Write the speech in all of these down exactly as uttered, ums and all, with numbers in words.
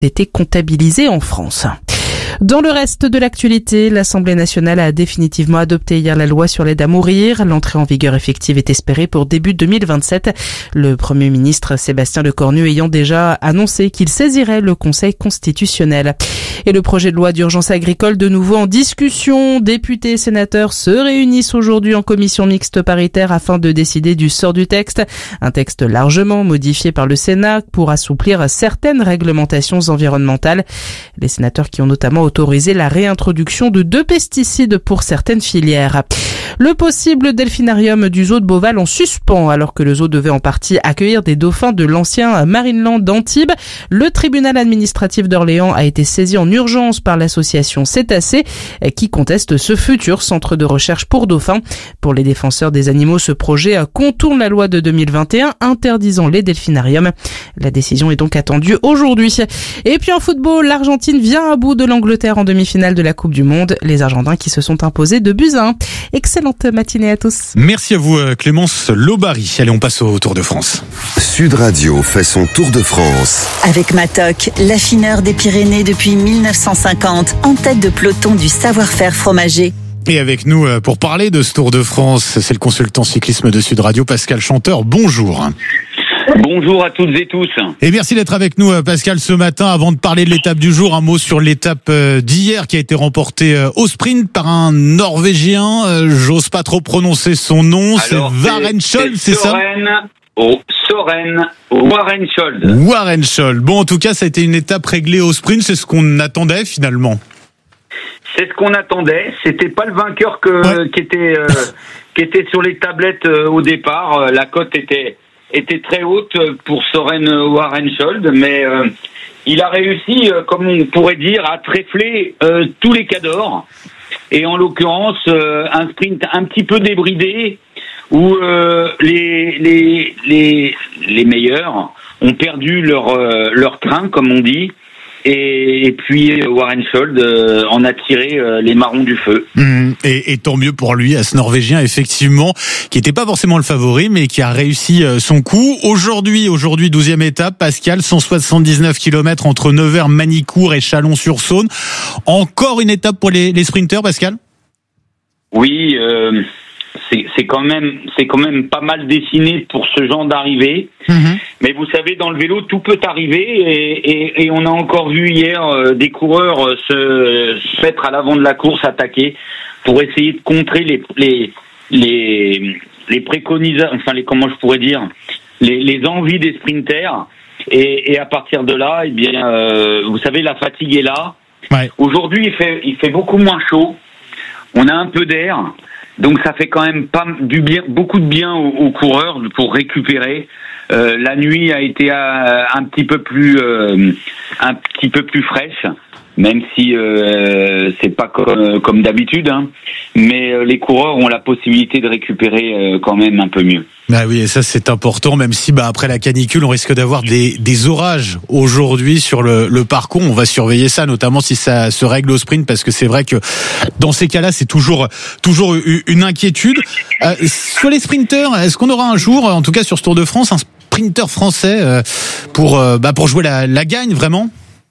été comptabilisés en France. Dans le reste de l'actualité, l'Assemblée nationale a définitivement adopté hier la loi sur l'aide à mourir. L'entrée en vigueur effective est espérée pour début deux mille vingt-sept. Le Premier ministre Sébastien Lecornu ayant déjà annoncé qu'il saisirait le Conseil constitutionnel. Et le projet de loi d'urgence agricole de nouveau en discussion. Députés et sénateurs se réunissent aujourd'hui en commission mixte paritaire afin de décider du sort du texte. Un texte largement modifié par le Sénat pour assouplir certaines réglementations environnementales. Les sénateurs qui ont notamment autorisé la réintroduction de deux pesticides pour certaines filières. Le possible delphinarium du zoo de Beauval en suspens alors que le zoo devait en partie accueillir des dauphins de l'ancien Marineland d'Antibes. Le tribunal administratif d'Orléans a été saisi en urgence par l'association Cétacés qui conteste ce futur centre de recherche pour dauphins. Pour les défenseurs des animaux, ce projet contourne la loi de deux mille vingt et un interdisant les delphinariums. La décision est donc attendue aujourd'hui. Et puis en football, l'Argentine vient à bout de l'Angleterre en demi-finale de la Coupe du Monde. Les Argentins qui se sont imposés de buts à un. Excellente matinée à tous. Merci à vous Clémence Lobary. Allez, on passe au Tour de France. Sud Radio fait son Tour de France. Avec Matok, l'affineur des Pyrénées depuis mille neuf cent cinquante, en tête de peloton du savoir-faire fromager. Et avec nous pour parler de ce Tour de France, c'est le consultant cyclisme de Sud Radio, Pascal Chanteur. Bonjour. Bonjour à toutes et tous. Et merci d'être avec nous Pascal ce matin. Avant de parler de l'étape du jour, un mot sur l'étape d'hier qui a été remportée au sprint par un Norvégien. J'ose pas trop prononcer son nom. Alors, c'est Warensholt, c'est, c'est ça Oh, Soren Warensholt. Warensholt. Bon, en tout cas, ça a été une étape réglée au sprint. C'est ce qu'on attendait finalement. C'est ce qu'on attendait. C'était pas le vainqueur que, ouais. qui était euh, qui était sur les tablettes euh, au départ. La cote était était très haute pour Soren Warensholt, mais euh, il a réussi, euh, comme on pourrait dire, à trèfler euh, tous les cadors. Et en l'occurrence, euh, un sprint un petit peu débridé, où euh, les, les les les meilleurs ont perdu leur euh, leur train, comme on dit. Et, et puis Warensholt euh, en a tiré euh, les marrons du feu. Mmh, et, et tant mieux pour lui, à ce Norvégien effectivement, qui n'était pas forcément le favori, mais qui a réussi euh, son coup. Aujourd'hui, aujourd'hui douzième étape, Pascal, cent soixante-dix-neuf kilomètres entre Nevers, Manicourt et Chalon-sur-Saône. Encore une étape pour les, les sprinteurs, Pascal ? Oui, euh, c'est, c'est quand même, c'est quand même pas mal dessiné pour ce genre d'arrivée. Mmh. Mais vous savez, dans le vélo, tout peut arriver et, et, et on a encore vu hier euh, des coureurs euh, se, se mettre à l'avant de la course, attaquer pour essayer de contrer les les les, les préconisations, enfin les comment je pourrais dire, les, les envies des sprinters. Et, et à partir de là, eh bien, euh, vous savez, la fatigue est là. Ouais. Aujourd'hui, il fait il fait beaucoup moins chaud. On a un peu d'air. Donc ça fait quand même pas du bien, beaucoup de bien aux, aux coureurs pour récupérer. Euh, la nuit a été euh, un petit peu plus, euh, un petit peu plus fraîche, même si euh, c'est pas comme, comme d'habitude. Hein. Mais euh, les coureurs ont la possibilité de récupérer euh, quand même un peu mieux. Bah oui, et ça c'est important, même si bah après la canicule, on risque d'avoir des, des orages aujourd'hui sur le, le parcours. On va surveiller ça, notamment si ça se règle au sprint, parce que c'est vrai que dans ces cas-là, c'est toujours toujours une inquiétude. Euh, sur les sprinteurs, est-ce qu'on aura un jour, en tout cas sur ce Tour de France, un sprinter français euh, pour euh, bah pour jouer la, la gagne vraiment ?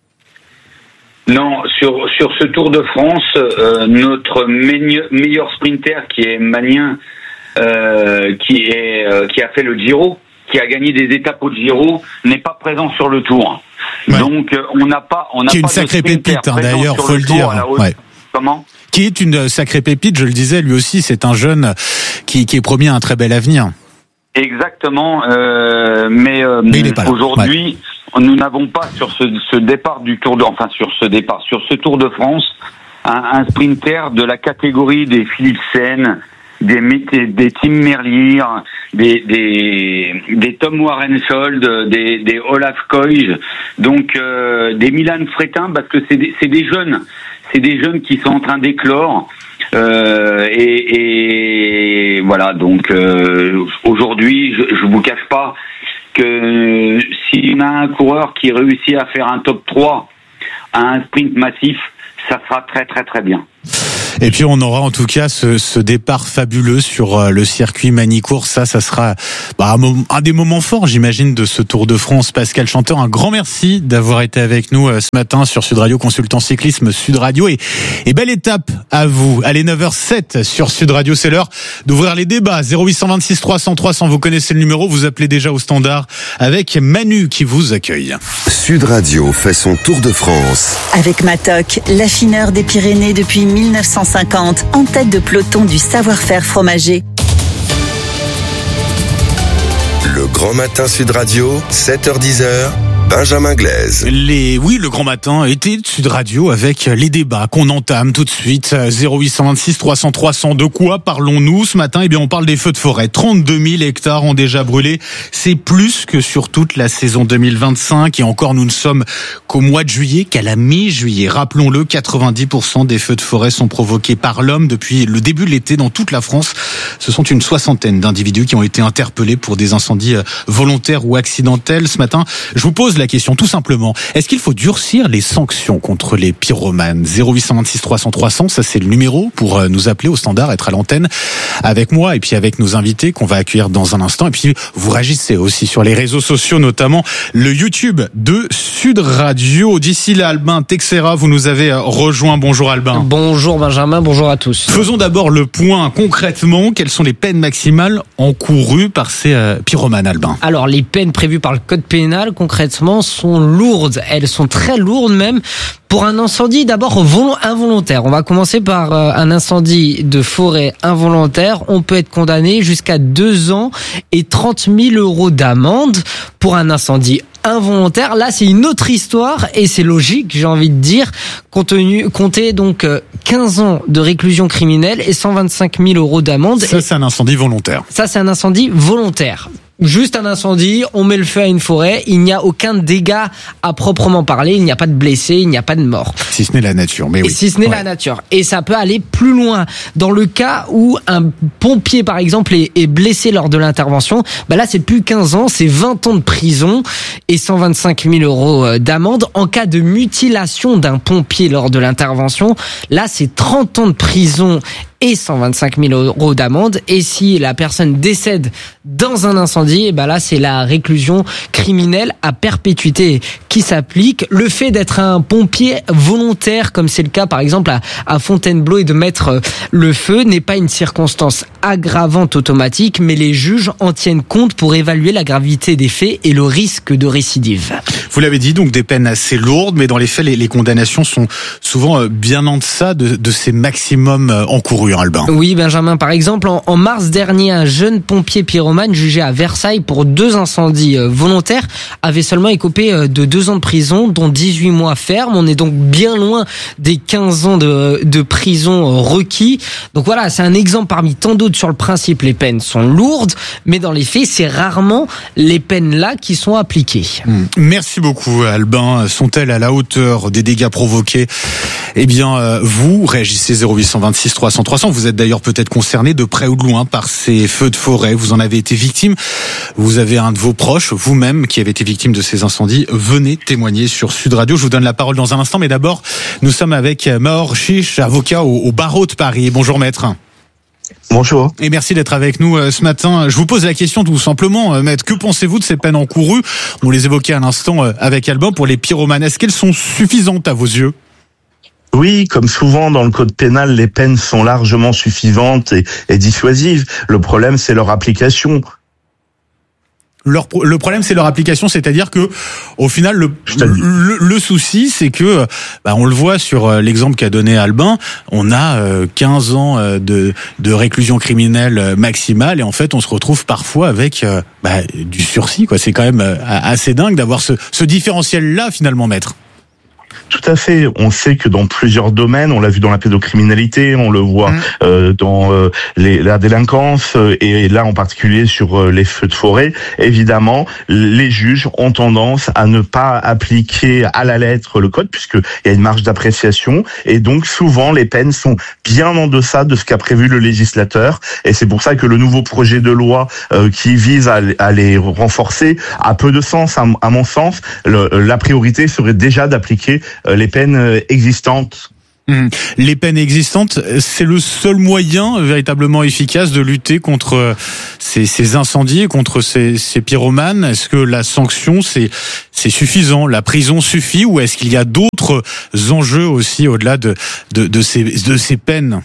Non, sur sur ce Tour de France, euh, notre meilleur, meilleur sprinter qui est Magnin. Euh, qui est euh, qui a fait le Giro, qui a gagné des étapes au Giro, n'est pas présent sur le Tour. Ouais. Donc euh, on n'a pas on n'a pas une sacrée pépite hein, d'ailleurs, faut le, le dire. Ouais. Comment ? Qui est une sacrée pépite, je le disais, lui aussi, c'est un jeune qui qui est promis à un très bel avenir. Exactement, euh, mais, euh, mais aujourd'hui, ouais. nous n'avons pas sur ce, ce départ du Tour de, enfin sur ce départ, sur ce Tour de France, un, un sprinter de la catégorie des Philipsen, des, des Tim Merlier, des, des, des Tom Warensholt, des, des Olaf Koij, donc euh, des Milan Fretin, parce que c'est des, c'est des jeunes, c'est des jeunes qui sont en train d'éclore. Euh, et, et voilà, donc euh, aujourd'hui, je, je vous cache pas que s'il y a un coureur qui réussit à faire un top trois à un sprint massif, ça sera très très très bien. Et puis on aura en tout cas ce, ce départ fabuleux sur le circuit Manicourt. Ça, ça sera bah, un, un des moments forts, j'imagine, de ce Tour de France. Pascal Chanteur, un grand merci d'avoir été avec nous ce matin sur Sud Radio, consultant cyclisme Sud Radio. Et, et belle étape à vous. Allez, neuf heures zéro sept sur Sud Radio, c'est l'heure d'ouvrir les débats. zéro huit deux six trois cents trois cents, vous connaissez le numéro, vous appelez déjà au standard avec Manu qui vous accueille. Sud Radio fait son tour de France. Avec Matok, l'affineur des Pyrénées depuis mille neuf cent cinquante, en tête de peloton du savoir-faire fromager. Le Grand Matin Sud Radio, sept heures dix, Benjamin Glaise. Les, oui, le Grand Matin était de Sud Radio avec les débats qu'on entame tout de suite. zéro huit deux six trois cents trois cents. De quoi parlons-nous ce matin? Eh bien, on parle des feux de forêt. trente-deux mille hectares ont déjà brûlé. C'est plus que sur toute la saison deux mille vingt-cinq. Et encore, nous ne sommes qu'au mois de juillet, qu'à la mi-juillet. Rappelons-le, quatre-vingt-dix pour cent des feux de forêt sont provoqués par l'homme depuis le début de l'été dans toute la France. Ce sont une soixantaine d'individus qui ont été interpellés pour des incendies volontaires ou accidentels. Ce matin, je vous pose la question tout simplement, est-ce qu'il faut durcir les sanctions contre les pyromanes? Zéro huit deux six trois cents trois cents, ça c'est le numéro pour nous appeler au standard, être à l'antenne avec moi et puis avec nos invités qu'on va accueillir dans un instant. Et puis vous réagissez aussi sur les réseaux sociaux, notamment le YouTube de Sud Radio. D'ici là, Albin Texera, vous nous avez rejoint. Bonjour Albin. Bonjour Benjamin, bonjour à tous. Faisons d'abord le point concrètement. Quelles sont les peines maximales encourues par ces euh, pyromanes, Albin? Alors les peines prévues par le code pénal concrètement sont lourdes, elles sont très lourdes même. Pour un incendie d'abord involontaire, on va commencer par un incendie de forêt involontaire, on peut être condamné jusqu'à deux ans et trente mille euros d'amende. Pour un incendie involontaire, là c'est une autre histoire et c'est logique, j'ai envie de dire, contenu, compter donc quinze ans de réclusion criminelle et cent vingt-cinq mille euros d'amende. Ça c'est un incendie volontaire. Ça c'est un incendie volontaire. Juste un incendie, on met le feu à une forêt, il n'y a aucun dégât à proprement parler, il n'y a pas de blessés, il n'y a pas de morts. Si ce n'est la nature, mais oui. Et si ce n'est ouais. la nature. Et ça peut aller plus loin. Dans le cas où un pompier, par exemple, est, est blessé lors de l'intervention, bah là, c'est plus quinze ans, c'est vingt ans de prison et cent vingt-cinq mille euros d'amende. En cas de mutilation d'un pompier lors de l'intervention, là, c'est trente ans de prison et cent vingt-cinq mille euros d'amende. Et si la personne décède dans un incendie, et ben là, c'est la réclusion criminelle à perpétuité qui s'applique. Le fait d'être un pompier volontaire, comme c'est le cas, par exemple, à, à Fontainebleau, et de mettre le feu, n'est pas une circonstance aggravante automatique, mais les juges en tiennent compte pour évaluer la gravité des faits et le risque de récidive. Vous l'avez dit, donc des peines assez lourdes, mais dans les faits, les, les condamnations sont souvent bien en deçà de, de ces maximums encourus. Albin. Oui, Benjamin, par exemple, en, en mars dernier, un jeune pompier pyromane jugé à Versailles pour deux incendies euh, volontaires avait seulement écopé euh, de deux ans de prison, dont dix-huit mois ferme. On est donc bien loin des quinze ans de, de prison euh, requis. Donc voilà, c'est un exemple parmi tant d'autres. Sur le principe, les peines sont lourdes, mais dans les faits, c'est rarement les peines-là qui sont appliquées. Mmh. Merci beaucoup, Albin. Sont-elles à la hauteur des dégâts provoqués? Eh bien, euh, vous réagissez zéro huit deux six trois cents trois cents. Vous êtes d'ailleurs peut-être concerné de près ou de loin par ces feux de forêt. Vous en avez été victime. Vous avez un de vos proches, vous-même, qui avez été victime de ces incendies. Venez témoigner sur Sud Radio. Je vous donne la parole dans un instant. Mais d'abord, nous sommes avec Maor Chiche, avocat au, au barreau de Paris. Bonjour maître. Bonjour. Et merci d'être avec nous euh, ce matin. Je vous pose la question tout simplement, euh, maître. Que pensez-vous de ces peines encourues? On les évoquait à l'instant euh, avec Albin pour les pyromanes. Est-ce qu'elles sont suffisantes à vos yeux? Oui, comme souvent dans le code pénal, les peines sont largement suffisantes et, et dissuasives. Le problème, c'est leur application. Leur, le problème, c'est leur application, c'est-à-dire que, au final, le, le, le souci, c'est que, bah, on le voit sur l'exemple qu'a donné Albin, on a euh, quinze ans de, de réclusion criminelle maximale, et en fait, on se retrouve parfois avec euh, bah, du sursis, quoi. C'est quand même euh, assez dingue d'avoir ce, ce différentiel-là, finalement, maître. Tout à fait. On sait que dans plusieurs domaines, on l'a vu dans la pédocriminalité, on le voit mmh. euh, dans euh, les, la délinquance, euh, et là en particulier sur euh, les feux de forêt. Évidemment, les juges ont tendance à ne pas appliquer à la lettre le code, puisqu'il y a une marge d'appréciation, et donc souvent les peines sont bien en deçà de ce qu'a prévu le législateur. Et c'est pour ça que le nouveau projet de loi euh, qui vise à, à les renforcer a peu de sens, à, à mon sens. Le, la priorité serait déjà d'appliquer les peines existantes. Mmh. Les peines existantes, c'est le seul moyen véritablement efficace de lutter contre ces, ces incendies, contre ces, ces pyromanes. Est-ce que la sanction, c'est, c'est suffisant? La prison suffit, ou est-ce qu'il y a d'autres enjeux aussi au-delà de, de, de ces, de ces peines?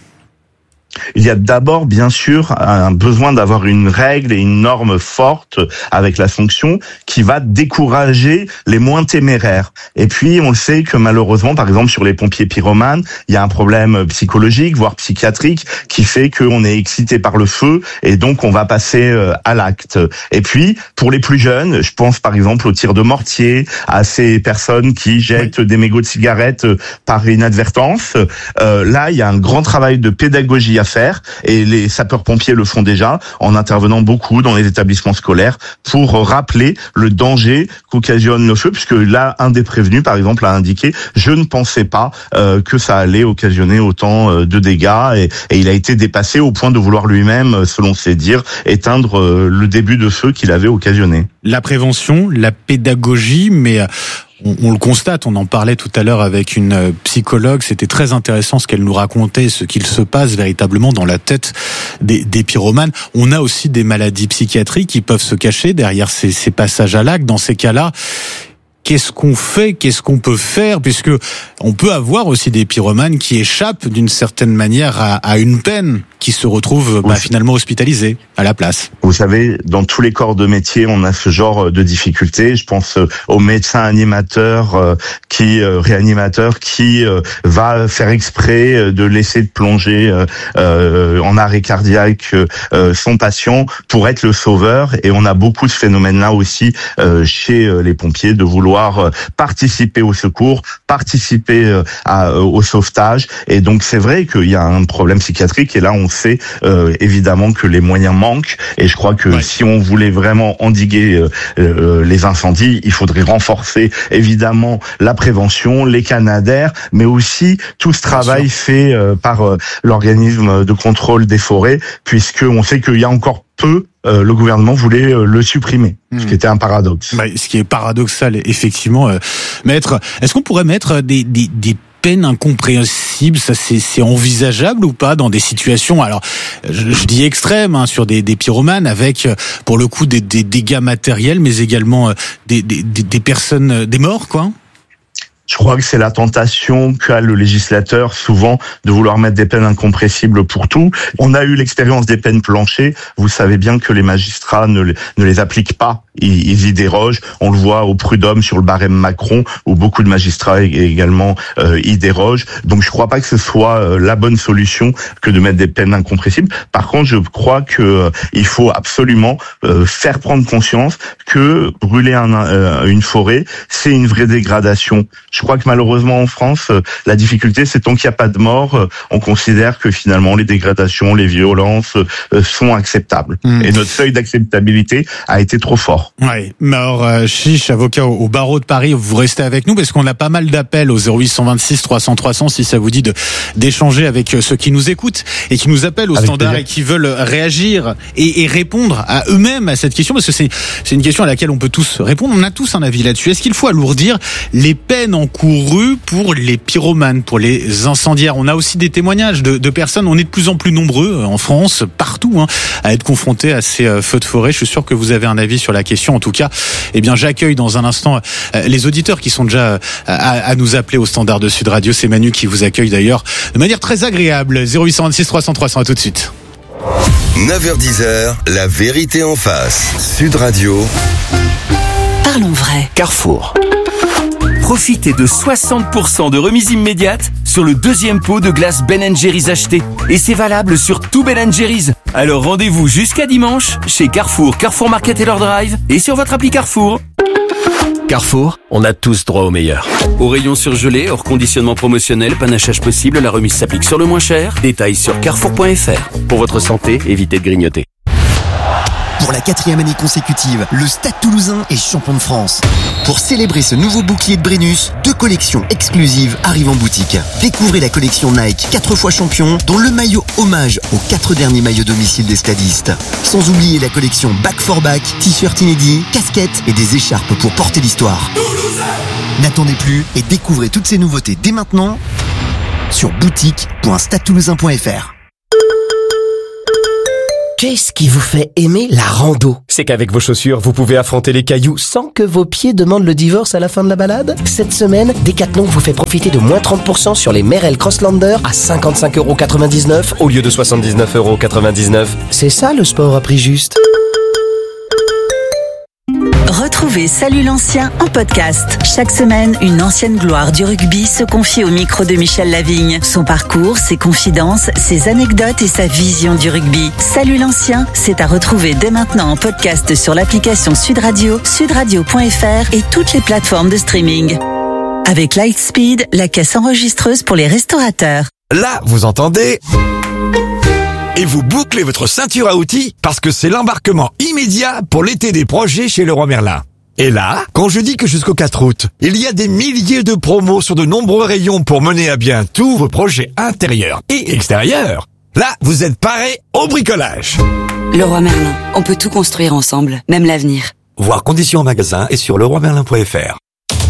Il y a d'abord, bien sûr, un besoin d'avoir une règle et une norme forte avec la sanction qui va décourager les moins téméraires. Et puis, on le sait que malheureusement, par exemple, sur les pompiers pyromanes, il y a un problème psychologique, voire psychiatrique, qui fait qu'on est excité par le feu et donc on va passer à l'acte. Et puis, pour les plus jeunes, je pense par exemple au tir de mortier, à ces personnes qui jettent oui. des mégots de cigarettes par inadvertance. Euh, là, il y a un grand travail de pédagogie à faire, et les sapeurs-pompiers le font déjà en intervenant beaucoup dans les établissements scolaires pour rappeler le danger qu'occasionne le feu, puisque là, un des prévenus, par exemple, a indiqué « je ne pensais pas euh, que ça allait occasionner autant euh, de dégâts », et, et il a été dépassé au point de vouloir lui-même, selon ses dires, éteindre euh, le début de feu qu'il avait occasionné. La prévention, la pédagogie, mais... On, on le constate, on en parlait tout à l'heure avec une psychologue, c'était très intéressant ce qu'elle nous racontait, ce qu'il se passe véritablement dans la tête des, des pyromanes. On a aussi des maladies psychiatriques qui peuvent se cacher derrière ces, ces passages à l'acte. Dans ces cas-là, qu'est-ce qu'on fait, qu'est-ce qu'on peut faire, puisque on peut avoir aussi des pyromanes qui échappent d'une certaine manière à, à une peine, qui se retrouvent bah, finalement hospitalisés à la place. Vous savez, dans tous les corps de métier, on a ce genre de difficultés. Je pense au médecin animateur, euh, qui euh, réanimateur, qui euh, va faire exprès de laisser de plonger euh, euh, en arrêt cardiaque euh, son patient pour être le sauveur. Et on a beaucoup de phénomènes-là aussi euh, chez les pompiers, de vouloir participer au secours, participer à, au sauvetage. Et donc c'est vrai qu'il y a un problème psychiatrique, et là on sait euh, évidemment que les moyens manquent, et je crois que ouais. si on voulait vraiment endiguer euh, euh, les incendies, il faudrait renforcer évidemment la prévention, les canadaires, mais aussi tout ce travail fait euh, par euh, l'organisme de contrôle des forêts, puisque on sait qu'il y a encore peu Euh, le gouvernement voulait euh, le supprimer, mmh. ce qui était un paradoxe. Bah, ce qui est paradoxal, effectivement, euh, maître. Est-ce qu'on pourrait mettre des, des, des peines incompréhensibles? Ça, c'est, c'est envisageable ou pas dans des situations, alors je, je dis extrêmes, hein, sur des, des pyromanes, avec pour le coup des, des dégâts matériels, mais également des, des, des personnes, des morts, quoi? Je crois que c'est la tentation qu'a le législateur souvent de vouloir mettre des peines incompressibles pour tout. On a eu l'expérience des peines planchées. Vous savez bien que les magistrats ne les, ne les appliquent pas. Ils, ils y dérogent. On le voit au prud'homme sur le barème Macron, où beaucoup de magistrats également euh, y dérogent. Donc je crois pas que ce soit euh, la bonne solution que de mettre des peines incompressibles. Par contre, je crois que euh, il faut absolument euh, faire prendre conscience que brûler un, euh, une forêt, c'est une vraie dégradation. Je crois que malheureusement en France, la difficulté, c'est tant qu'il n'y a pas de mort, on considère que finalement les dégradations, les violences sont acceptables. Mmh. Et notre seuil d'acceptabilité a été trop fort. Ouais. Mais alors, euh, Chiche, avocat au, au barreau de Paris, vous restez avec nous parce qu'on a pas mal d'appels au zéro huit cent vingt-six trois cents trois cents si ça vous dit de d'échanger avec ceux qui nous écoutent et qui nous appellent au avec standard plaisir. Et qui veulent réagir et, et répondre à eux-mêmes à cette question, parce que c'est c'est une question à laquelle on peut tous répondre. On a tous un avis là-dessus. Est-ce qu'il faut alourdir les peines encouru pour les pyromanes, pour les incendiaires? On a aussi des témoignages de, de personnes, on est de plus en plus nombreux en France, partout, hein, à être confrontés à ces euh, feux de forêt. Je suis sûr que vous avez un avis sur la question. En tout cas, eh bien, j'accueille dans un instant euh, les auditeurs qui sont déjà euh, à, à nous appeler au standard de Sud Radio. C'est Manu qui vous accueille d'ailleurs de manière très agréable. zéro huit cent vingt-six trois cents trois cents, à tout de suite. neuf heures dix, la vérité en face. Sud Radio. Parlons vrai. Carrefour. Profitez de soixante pour cent de remise immédiate sur le deuxième pot de glace Ben and Jerry's acheté. Et c'est valable sur tout Ben and Jerry's. Alors rendez-vous jusqu'à dimanche chez Carrefour, Carrefour Market et leur drive et sur votre appli Carrefour. Carrefour, on a tous droit au meilleur. Au rayon surgelé, hors conditionnement promotionnel, panachage possible, la remise s'applique sur le moins cher. Détails sur carrefour point f r. Pour votre santé, évitez de grignoter. Pour la quatrième année consécutive, le Stade Toulousain est champion de France. Pour célébrer ce nouveau bouclier de Brennus, deux collections exclusives arrivent en boutique. Découvrez la collection Nike quatre fois champion, dont le maillot hommage aux quatre derniers maillots domicile des stadistes. Sans oublier la collection Back for Back, t-shirt inédits, casquettes et des écharpes pour porter l'histoire. N'attendez plus et découvrez toutes ces nouveautés dès maintenant sur boutique point stade toulousain point f r. Qu'est-ce qui vous fait aimer la rando? C'est qu'avec vos chaussures, vous pouvez affronter les cailloux sans que vos pieds demandent le divorce à la fin de la balade. Cette semaine, Decathlon vous fait profiter de moins trente pour cent sur les Merrell Crosslander à cinquante-cinq euros quatre-vingt-dix-neuf au lieu de soixante-dix-neuf euros quatre-vingt-dix-neuf. C'est ça le sport à prix juste. Retrouvez Salut l'ancien en podcast. Chaque semaine, une ancienne gloire du rugby se confie au micro de Michel Lavigne. Son parcours, ses confidences, ses anecdotes et sa vision du rugby. Salut l'ancien, c'est à retrouver dès maintenant en podcast sur l'application Sud Radio, sudradio point f r et toutes les plateformes de streaming. Avec Lightspeed, la caisse enregistreuse pour les restaurateurs. Là, vous entendez ? Et vous bouclez votre ceinture à outils parce que c'est l'embarquement immédiat pour l'été des projets chez Leroy Merlin. Et là, quand je dis que jusqu'au quatre août, il y a des milliers de promos sur de nombreux rayons pour mener à bien tous vos projets intérieurs et extérieurs, là, vous êtes parés au bricolage. Leroy Merlin, on peut tout construire ensemble, même l'avenir. Voir conditions en magasin et sur leroy merlin point f r.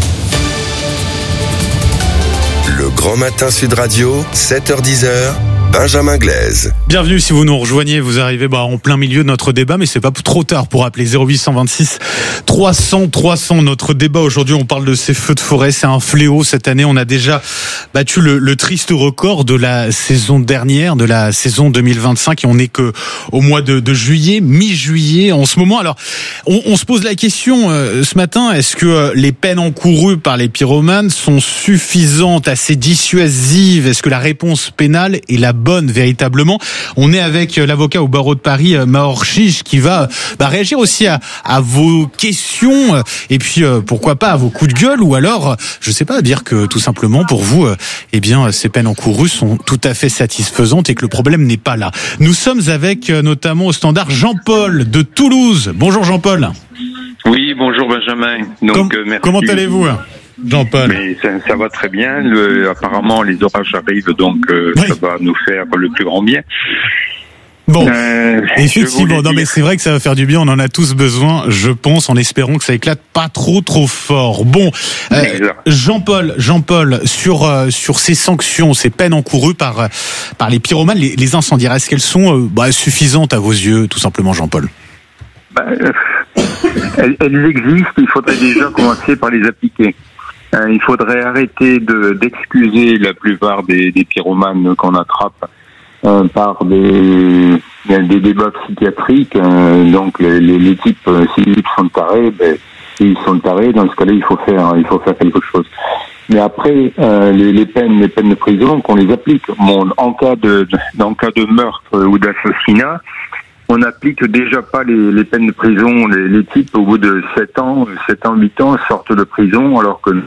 Le Grand Matin Sud Radio, sept heures dix, Benjamin Glaise. Bienvenue si vous nous rejoignez, vous arrivez bah, en plein milieu de notre débat, mais c'est pas trop tard pour appeler zéro huit deux six trois cents trois cents. Notre débat aujourd'hui, on parle de ces feux de forêt, c'est un fléau cette année. On a déjà battu le, le triste record de la saison dernière, de la saison deux mille vingt-cinq, et on n'est que au mois de, de juillet, mi-juillet en ce moment. Alors, on, on se pose la question euh, ce matin, est-ce que euh, les peines encourues par les pyromanes sont suffisantes, assez dissuasives? Est-ce que la réponse pénale est la bonne véritablement? On est avec l'avocat au barreau de Paris, Mahor Chiche, qui va bah, réagir aussi à, à vos questions et puis euh, pourquoi pas à vos coups de gueule, ou alors je sais pas, dire que tout simplement pour vous euh, eh bien ces peines encourues sont tout à fait satisfaisantes et que le problème n'est pas là. Nous sommes avec euh, notamment au standard Jean-Paul de Toulouse. Bonjour Jean-Paul. Oui, bonjour Benjamin. Donc Com- euh, merci. Comment allez-vous Jean-Paul? Mais ça, ça va très bien. Le, apparemment, les orages arrivent, donc euh, oui. Ça va nous faire le plus grand bien. Bon, euh, effectivement, non mais c'est vrai que ça va faire du bien, on en a tous besoin, je pense, en espérant que ça éclate pas trop trop fort. Bon, euh, Jean-Paul, Jean-Paul, sur euh, sur ces sanctions, ces peines encourues par euh, par les pyromanes, les, les incendiaires, est-ce qu'elles sont euh, bah, suffisantes à vos yeux, tout simplement, Jean-Paul? Bah, euh, elles, elles existent, il faudrait déjà commencer par les appliquer. Euh, il faudrait arrêter de, d'excuser la plupart des, des pyromanes qu'on attrape euh, par des, des débats psychiatriques. Euh, donc les, les, les types, euh, s'ils sont tarés, ben, ils sont tarés. Dans ce cas-là, il faut faire, il faut faire quelque chose. Mais après, euh, les, les peines, les peines de prison, qu'on les applique. Bon, en cas de, de, en cas de meurtre ou d'assassinat, on n'applique déjà pas les, les peines de prison. Les, les types, au bout de sept ans, sept ans, huit ans, sortent de prison, alors que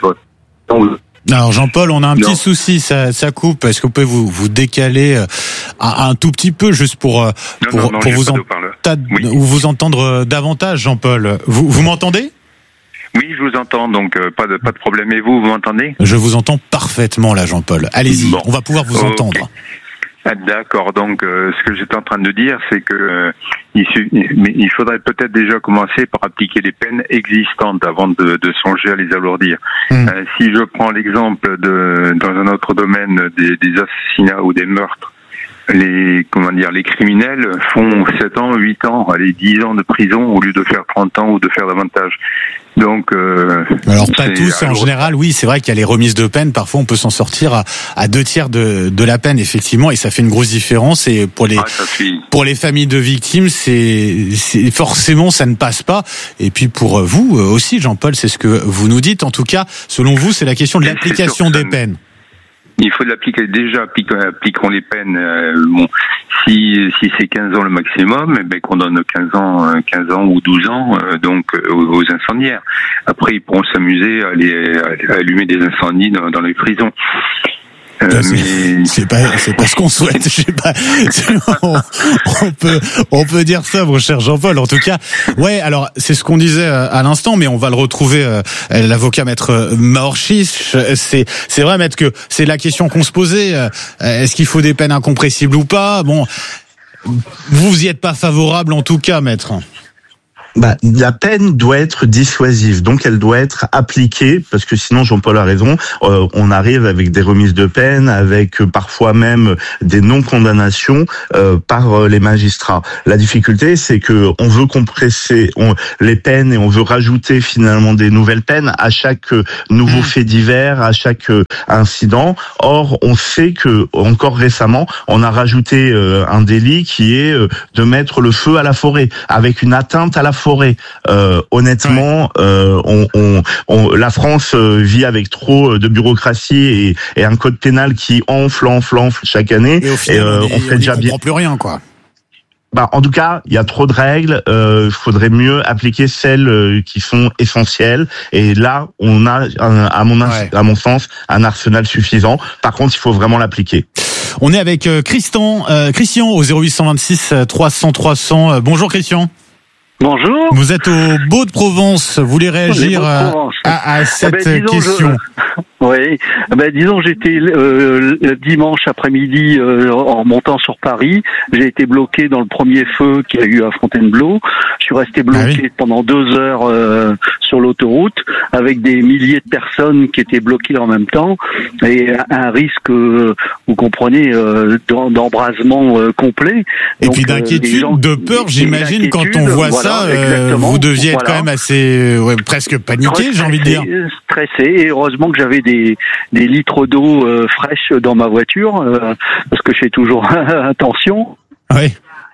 alors Jean-Paul, on a un non. petit souci, ça, ça coupe. Est-ce que vous pouvez vous, vous décaler un, un tout petit peu, juste pour non, pour, non, non, pour vous, en, ta, oui. vous entendre davantage, Jean-Paul? Vous, vous m'entendez? Oui, je vous entends, donc euh, pas de pas de problème. Et vous, vous m'entendez? Je vous entends parfaitement là, Jean-Paul. Allez-y, bon. On va pouvoir vous okay. entendre. Ah, d'accord, donc euh, ce que j'étais en train de dire, c'est que euh, il, il faudrait peut-être déjà commencer par appliquer les peines existantes avant de, de songer à les alourdir. Mmh. Euh, si je prends l'exemple de dans un autre domaine des, des assassinats ou des meurtres, les comment dire les criminels font sept ans, huit ans, allez dix ans de prison au lieu de faire trente ans ou de faire davantage. Donc euh, alors pas tous en général, oui, c'est vrai qu'il y a les remises de peine, parfois on peut s'en sortir à, à deux tiers de, de la peine effectivement, et ça fait une grosse différence, et pour les ah, fait... pour les familles de victimes, c'est, c'est forcément ça ne passe pas, et puis pour vous aussi Jean-Paul, c'est ce que vous nous dites, en tout cas selon vous c'est la question de l'application des peines. Il faut l'appliquer déjà, appliquons les peines. Euh, bon, si si c'est quinze ans le maximum, eh ben qu'on donne quinze ans, quinze ans ou douze ans, euh, donc euh, aux incendiaires. Après, ils pourront s'amuser à, les, à allumer des incendies dans, dans les prisons. Euh, c'est, mais... c'est pas c'est pas ce qu'on souhaite. Je sais pas. On, on peut on peut dire ça, mon cher Jean-Paul. En tout cas, ouais. Alors c'est ce qu'on disait à l'instant, mais on va le retrouver. Euh, l'avocat maître Mahor Chiche. C'est c'est vrai, maître, que c'est la question qu'on se posait. Euh, est-ce qu'il faut des peines incompressibles ou pas? Bon, vous y êtes pas favorable en tout cas, maître. Bah, la peine doit être dissuasive, donc elle doit être appliquée, parce que sinon, Jean-Paul a raison, euh, on arrive avec des remises de peine, avec euh, parfois même des non-condamnations euh, par euh, les magistrats. La difficulté, c'est que on veut compresser on, les peines et on veut rajouter finalement des nouvelles peines à chaque euh, nouveau mmh. fait divers, à chaque euh, incident. Or, on sait que encore récemment, on a rajouté euh, un délit qui est euh, de mettre le feu à la forêt, avec une atteinte à la forêt. Euh, honnêtement, euh, on, on, on, la France euh, vit avec trop de bureaucratie et, et un code pénal qui enfle, enfle, enfle chaque année. Et au final, et, euh, on, on fait déjà bien. On comprend plus rien, quoi. Bah, en tout cas, il y a trop de règles. Il euh, faudrait mieux appliquer celles euh, qui sont essentielles. Et là, on a, à mon, ouais. à mon sens, un arsenal suffisant. Par contre, il faut vraiment l'appliquer. On est avec euh, Christian, euh, Christian au zéro huit cent vingt-six trois cents trois cents. Euh, bonjour Christian. Bonjour. Vous êtes au Beau de Provence. Vous voulez réagir à, à, à cette eh ben, question je... Oui. Ben, disons, j'étais euh, le dimanche après-midi euh, en montant sur Paris. J'ai été bloqué dans le premier feu qu'il y a eu à Fontainebleau. Je suis resté bloqué ah oui. pendant deux heures euh, sur l'autoroute avec des milliers de personnes qui étaient bloquées en même temps et un risque, euh, vous comprenez, euh, d'embrasement euh, complet. Et Donc, puis d'inquiétude, euh, gens, de peur, j'imagine, quand on voit voilà, ça, euh, vous deviez être voilà. quand même assez, ouais, presque paniqué, j'ai envie de dire. Stressé, et heureusement que j'avais des, des litres d'eau euh, fraîche dans ma voiture, euh, parce que je fais toujours attention. Oui.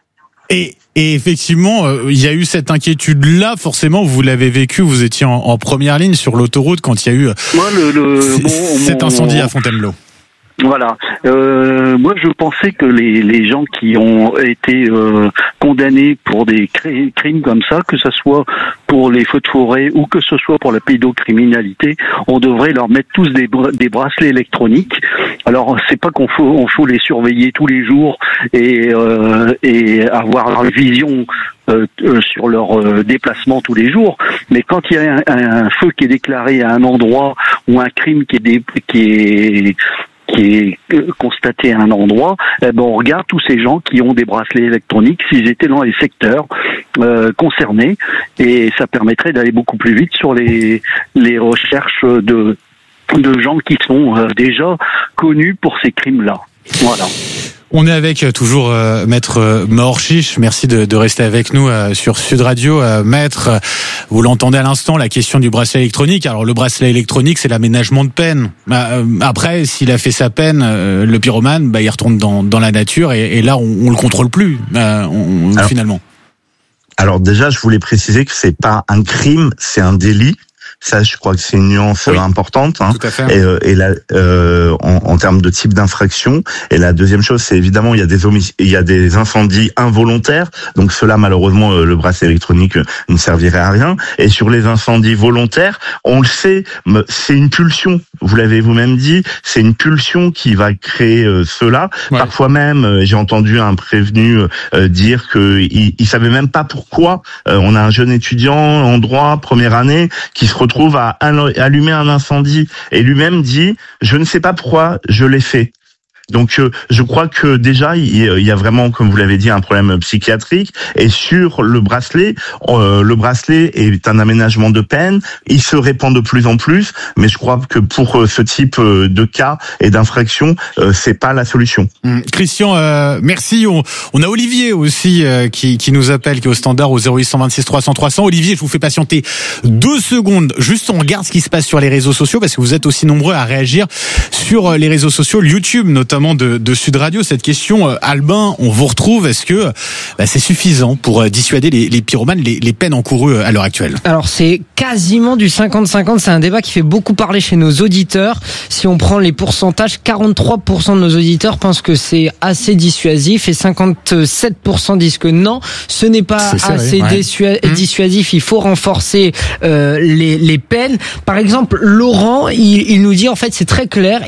Et, et effectivement, euh, il y a eu cette inquiétude-là, forcément, vous l'avez vécu, vous étiez en, en première ligne sur l'autoroute quand il y a eu Moi, le, le, c- mon, cet mon, incendie à Fontainebleau. Voilà. Euh, moi, je pensais que les, les gens qui ont été euh, condamnés pour des cr- crimes comme ça, que ce soit pour les feux de forêt ou que ce soit pour la pédocriminalité, on devrait leur mettre tous des, br- des bracelets électroniques. Alors, c'est pas qu'on faut, on faut les surveiller tous les jours et, euh, et avoir leur vision Euh, euh, sur leur euh, déplacement tous les jours, mais quand il y a un, un feu qui est déclaré à un endroit ou un crime qui est dé, qui est qui est constaté à un endroit, eh ben on regarde tous ces gens qui ont des bracelets électroniques s'ils étaient dans les secteurs euh, concernés, et ça permettrait d'aller beaucoup plus vite sur les les recherches de de gens qui sont euh, déjà connus pour ces crimes-là. Voilà. On est avec euh, toujours euh, Maître euh, Mahorchiche. Merci de, de rester avec nous euh, sur Sud Radio. Euh, Maître, euh, vous l'entendez à l'instant, la question du bracelet électronique. Alors le bracelet électronique, c'est l'aménagement de peine. Euh, après, s'il a fait sa peine, euh, le pyromane, bah, il retourne dans, dans la nature et, et là, on, on le contrôle plus euh, on, alors, finalement. Alors déjà, je voulais préciser que c'est pas un crime, c'est un délit. Ça, je crois que c'est une nuance oui, importante. Hein. Tout à fait. Et, euh, et là, euh, en, en termes de type d'infraction. Et la deuxième chose, c'est évidemment, il y a des homic- il y a des incendies involontaires. Donc cela, malheureusement, euh, le bracelet électronique euh, ne servirait à rien. Et sur les incendies volontaires, on le sait, c'est une pulsion. Vous l'avez vous-même dit, c'est une pulsion qui va créer euh, cela. Ouais. Parfois même, euh, j'ai entendu un prévenu euh, dire que il, il savait même pas pourquoi. Euh, on a un jeune étudiant en droit, première année, qui se retrouve à allumer un incendie et lui-même dit « je ne sais pas pourquoi je l'ai fait ». Donc euh, je crois que déjà il y a vraiment, comme vous l'avez dit, un problème psychiatrique. Et sur le bracelet, euh, le bracelet est un aménagement de peine. Il se répand de plus en plus, mais je crois que pour euh, ce type euh, de cas et d'infraction, euh, c'est pas la solution. Mmh. Christian, euh, merci. On, on a Olivier aussi euh, qui, qui nous appelle, qui est au standard au zéro huit cent vingt-six trois cents trois cents. Olivier, je vous fais patienter deux secondes. Juste, on regarde ce qui se passe sur les réseaux sociaux parce que vous êtes aussi nombreux à réagir sur les réseaux sociaux, YouTube notamment. De, de Sud Radio, cette question, euh, Albin, on vous retrouve, est-ce que bah, c'est suffisant pour euh, dissuader les, les pyromanes, les, les peines encourues à l'heure actuelle? Alors c'est quasiment du cinquante cinquante, c'est un débat qui fait beaucoup parler chez nos auditeurs. Si on prend les pourcentages, quarante-trois pour cent de nos auditeurs pensent que c'est assez dissuasif et cinquante-sept pour cent disent que non, ce n'est pas serré, assez ouais. dissua- mmh. dissuasif, il faut renforcer euh, les, les peines. Par exemple, Laurent, il, il nous dit, en fait c'est très clair,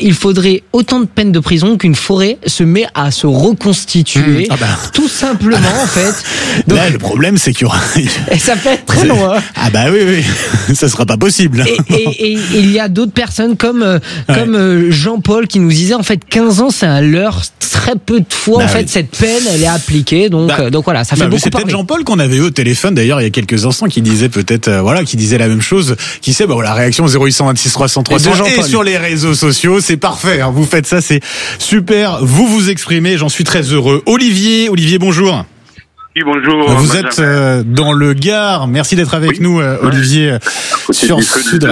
il faudrait autant de peines de prison qu'une forêt se met à se reconstituer. Mmh. Ah bah. Tout simplement, en fait. Donc, là, le problème, c'est qu'il y aura... Et ça peut être très long, hein. Ah bah oui, oui. Ça sera pas possible. Et, et, et, et il y a d'autres personnes comme, euh, ouais. comme euh, Jean-Paul qui nous disait, en fait, quinze ans, c'est un leurre. Très peu de fois, bah en fait, oui. cette peine, elle est appliquée. Donc, bah, euh, donc voilà, ça fait bah, beaucoup c'est parler. C'est peut-être Jean-Paul qu'on avait eu au téléphone, d'ailleurs, il y a quelques instants, qui disait peut-être, euh, voilà, qui disait la même chose. Qui sait, bah voilà, réaction zéro huit cent vingt-six trois cents trois cents et, et sur les réseaux sociaux, c'est parfait. Hein, vous faites ça, c'est super. Vous vous exprimez, j'en suis très heureux. Olivier, Olivier, bonjour. Oui, bonjour. Vous Benjamin. êtes euh, dans le Gard. Merci d'être avec oui. nous, euh, Olivier, ouais. sur Sud.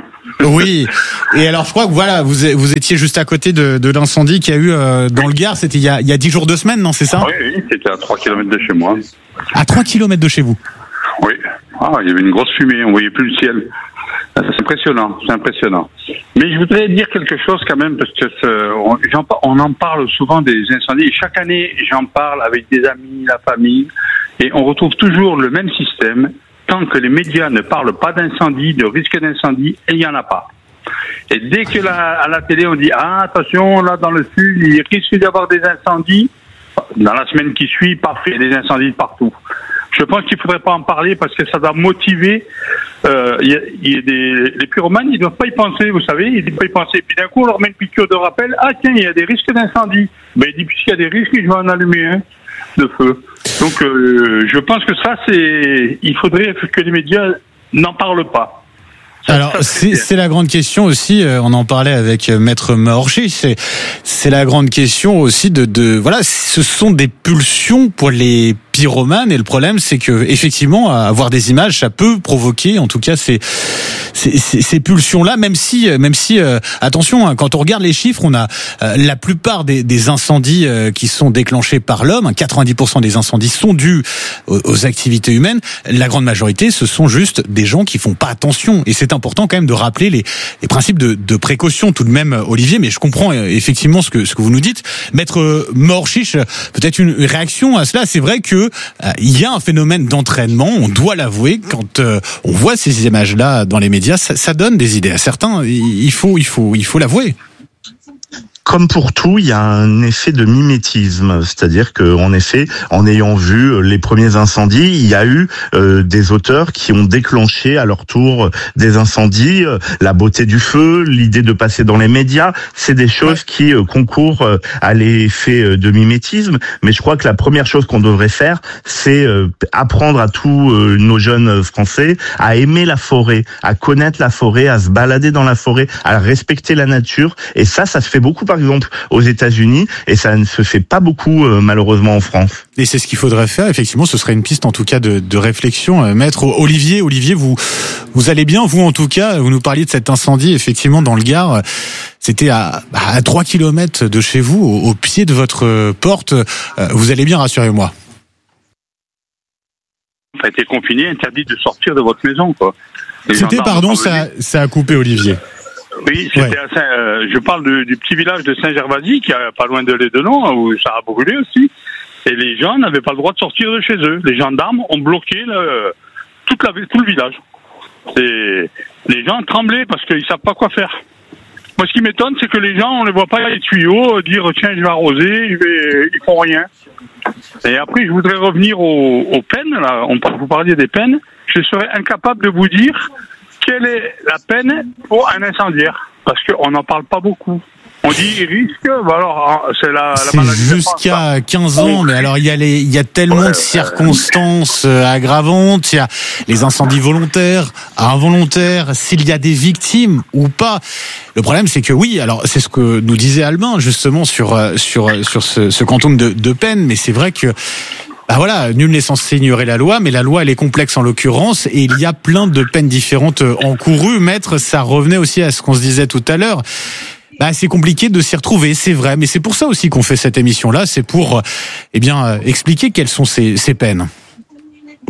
Oui. Et alors, je crois que voilà, vous vous étiez juste à côté de, de l'incendie qu'il y a eu euh, dans le Gard. C'était il y a il y a dix jours, deux semaines, non, c'est ça? Oui, oui, c'était à trois kilomètres de chez moi. À trois kilomètres de chez vous? Oui. Ah, il y avait une grosse fumée. On voyait plus le ciel. C'est impressionnant, c'est impressionnant. Mais je voudrais dire quelque chose quand même, parce que ce, on, on en parle souvent des incendies. Chaque année, j'en parle avec des amis, la famille, et on retrouve toujours le même système. Tant que les médias ne parlent pas d'incendie, de risque d'incendie, il n'y en a pas. Et dès que la, à la télé on dit « Ah, attention, là dans le sud, il risque d'y avoir des incendies », dans la semaine qui suit, parfait, il y a des incendies partout. Je pense qu'il ne faudrait pas en parler parce que ça doit motiver. Euh, il y a, il y a des, les pyromanes, ils ne doivent pas y penser, vous savez, ils ne doivent pas y penser. Puis d'un coup, on leur met une piqûre de rappel. Ah tiens, il y a des risques d'incendie. Ben il dit puisqu'il y a des risques, je vais en allumer un de feu. Donc euh, je pense que ça, c'est, il faudrait que les médias n'en parlent pas. Alors c'est, c'est la grande question aussi. On en parlait avec Maître Maorchi. C'est c'est la grande question aussi de de voilà. Ce sont des pulsions pour les pyromanes et le problème c'est que effectivement avoir des images ça peut provoquer en tout cas ces ces, ces, ces pulsions là même si même si euh, attention hein, quand on regarde les chiffres on a euh, la plupart des, des incendies euh, qui sont déclenchés par l'homme, hein, quatre-vingt-dix pour cent des incendies sont dus aux, aux activités humaines. La grande majorité ce sont juste des gens qui font pas attention et c'est important quand même de rappeler les, les principes de, de précaution tout de même, Olivier, mais je comprends effectivement ce que, ce que vous nous dites. Maître Maorchi, peut-être une réaction à cela. C'est vrai que euh, il y a un phénomène d'entraînement, on doit l'avouer, quand euh, on voit ces images-là dans les médias, ça, ça donne des idées à certains, il faut, il faut, il faut l'avouer. Comme pour tout, il y a un effet de mimétisme, c'est-à-dire que, en effet, en ayant vu les premiers incendies, il y a eu euh, des auteurs qui ont déclenché à leur tour des incendies. La beauté du feu, l'idée de passer dans les médias, c'est des choses qui euh, concourent euh, à l'effet de mimétisme. Mais je crois que la première chose qu'on devrait faire, c'est euh, apprendre à tous euh, nos jeunes Français à aimer la forêt, à connaître la forêt, à se balader dans la forêt, à respecter la nature. Et ça, ça se fait beaucoup par exemple aux États-Unis et ça ne se fait pas beaucoup euh, malheureusement en France. Et c'est ce qu'il faudrait faire. Effectivement, ce serait une piste en tout cas de, de réflexion. Euh, Maître Olivier, Olivier, vous vous allez bien, vous en tout cas. Vous nous parliez de cet incendie effectivement dans le Gard. C'était à, à trois kilomètres de chez vous, au, au pied de votre porte. Euh, vous allez bien, rassurez-moi. Ça a été confiné, interdit de sortir de votre maison, quoi. Les C'était, pardon, ça, ça a coupé, Olivier. Oui, c'était ouais. à Saint, euh, je parle de, du petit village de Saint-Gervasy, qui est pas loin de l'Édenon, où ça a brûlé aussi. Et les gens n'avaient pas le droit de sortir de chez eux. Les gendarmes ont bloqué le, toute la, tout le village. Et les gens tremblaient parce qu'ils savent pas quoi faire. Moi, ce qui m'étonne, c'est que les gens, on ne les voit pas les tuyaux, dire tiens, je vais arroser, je vais, ils font rien. Et après, je voudrais revenir aux, aux peines. Là, on vous parliez des peines. Je serais incapable de vous dire quelle est la peine pour un incendiaire, parce qu'on n'en parle pas beaucoup. On dit risque, bah alors c'est la, la c'est maladie. Jusqu'à quinze ans, mais alors il y a les, il y a tellement ouais, de circonstances euh, aggravantes. Il y a les incendies volontaires, involontaires, s'il y a des victimes ou pas. Le problème, c'est que oui, alors c'est ce que nous disait Albin justement sur sur sur ce, ce quantum de, de peine, mais c'est vrai que. Bah voilà, nul n'est censé ignorer la loi, mais la loi elle est complexe en l'occurrence et il y a plein de peines différentes encourues. Maître, ça revenait aussi à ce qu'on se disait tout à l'heure. Bah c'est compliqué de s'y retrouver, c'est vrai, mais c'est pour ça aussi qu'on fait cette émission-là, c'est pour eh bien expliquer quelles sont ces, ces peines.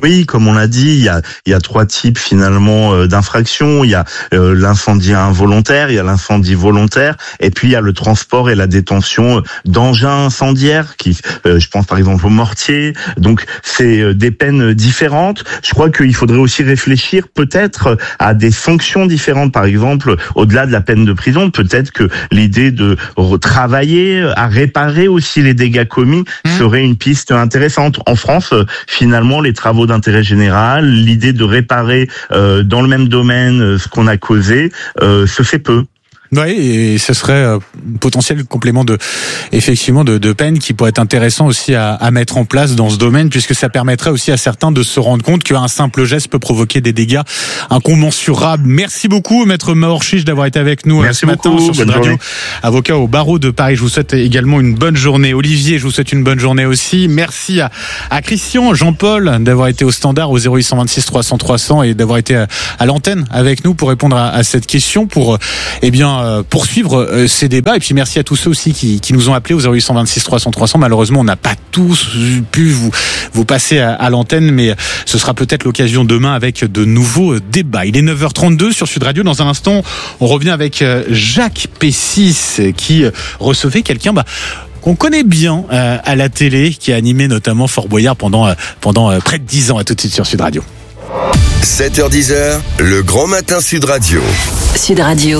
bruit, comme on l'a dit, il y a, il y a trois types finalement euh, d'infractions. Il y a euh, l'incendie involontaire, il y a l'incendie volontaire, et puis il y a le transport et la détention d'engins incendiaires, qui, euh, je pense par exemple au mortier. Donc c'est euh, des peines différentes. Je crois qu'il faudrait aussi réfléchir peut-être à des fonctions différentes. Par exemple, au-delà de la peine de prison, peut-être que l'idée de travailler à réparer aussi les dégâts commis mmh. serait une piste intéressante. En France, finalement, les travaux d'intérêt général, l'idée de réparer euh, dans le même domaine ce qu'on a causé, euh, se fait peu. Oui, et ce serait un potentiel complément de, effectivement, de, de peine qui pourrait être intéressant aussi à, à mettre en place dans ce domaine, puisque ça permettrait aussi à certains de se rendre compte qu'un simple geste peut provoquer des dégâts incommensurables. Merci beaucoup, Maître Mahorchiche, d'avoir été avec nous Merci ce matin beaucoup, sur cette radio. Journée. Avocat au barreau de Paris. Je vous souhaite également une bonne journée. Olivier, je vous souhaite une bonne journée aussi. Merci à, à Christian, Jean-Paul, d'avoir été au standard au zéro huit cent vingt-six trois cents trois cents et d'avoir été à, à l'antenne avec nous pour répondre à, à cette question, pour, eh bien, poursuivre ces débats. Et puis merci à tous ceux aussi qui, qui nous ont appelés au zéro huit cent vingt-six trois cents trois cents. Malheureusement, on n'a pas tous pu vous, vous passer à, à l'antenne, mais ce sera peut-être l'occasion demain avec de nouveaux débats. Il est neuf heures trente-deux sur Sud Radio. Dans un instant, on revient avec Jacques P six qui recevait quelqu'un bah, qu'on connaît bien euh, à la télé, qui a animé notamment Fort Boyard pendant, euh, pendant euh, près de dix ans. À tout de suite sur Sud Radio. sept heures dix, le grand matin Sud Radio. Sud Radio.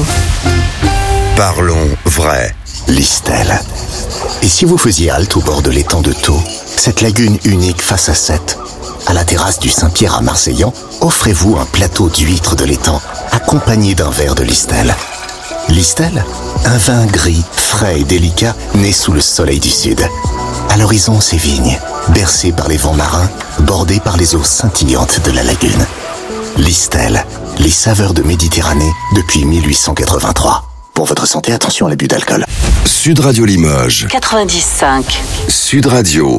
Parlons vrai. Listel. Et si vous faisiez halte au bord de l'étang de Thau, cette lagune unique face à Sète, à la terrasse du Saint-Pierre à Marseillan, offrez-vous un plateau d'huîtres de l'étang, accompagné d'un verre de Listel. Listel, un vin gris, frais et délicat, né sous le soleil du sud. À l'horizon, ces vignes, bercées par les vents marins, bordées par les eaux scintillantes de la lagune. Listel, les saveurs de Méditerranée depuis mille huit cent quatre-vingt-trois. Pour votre santé, attention à l'abus d'alcool. Sud Radio Limoges. quatre-vingt-dix cinq. Sud Radio.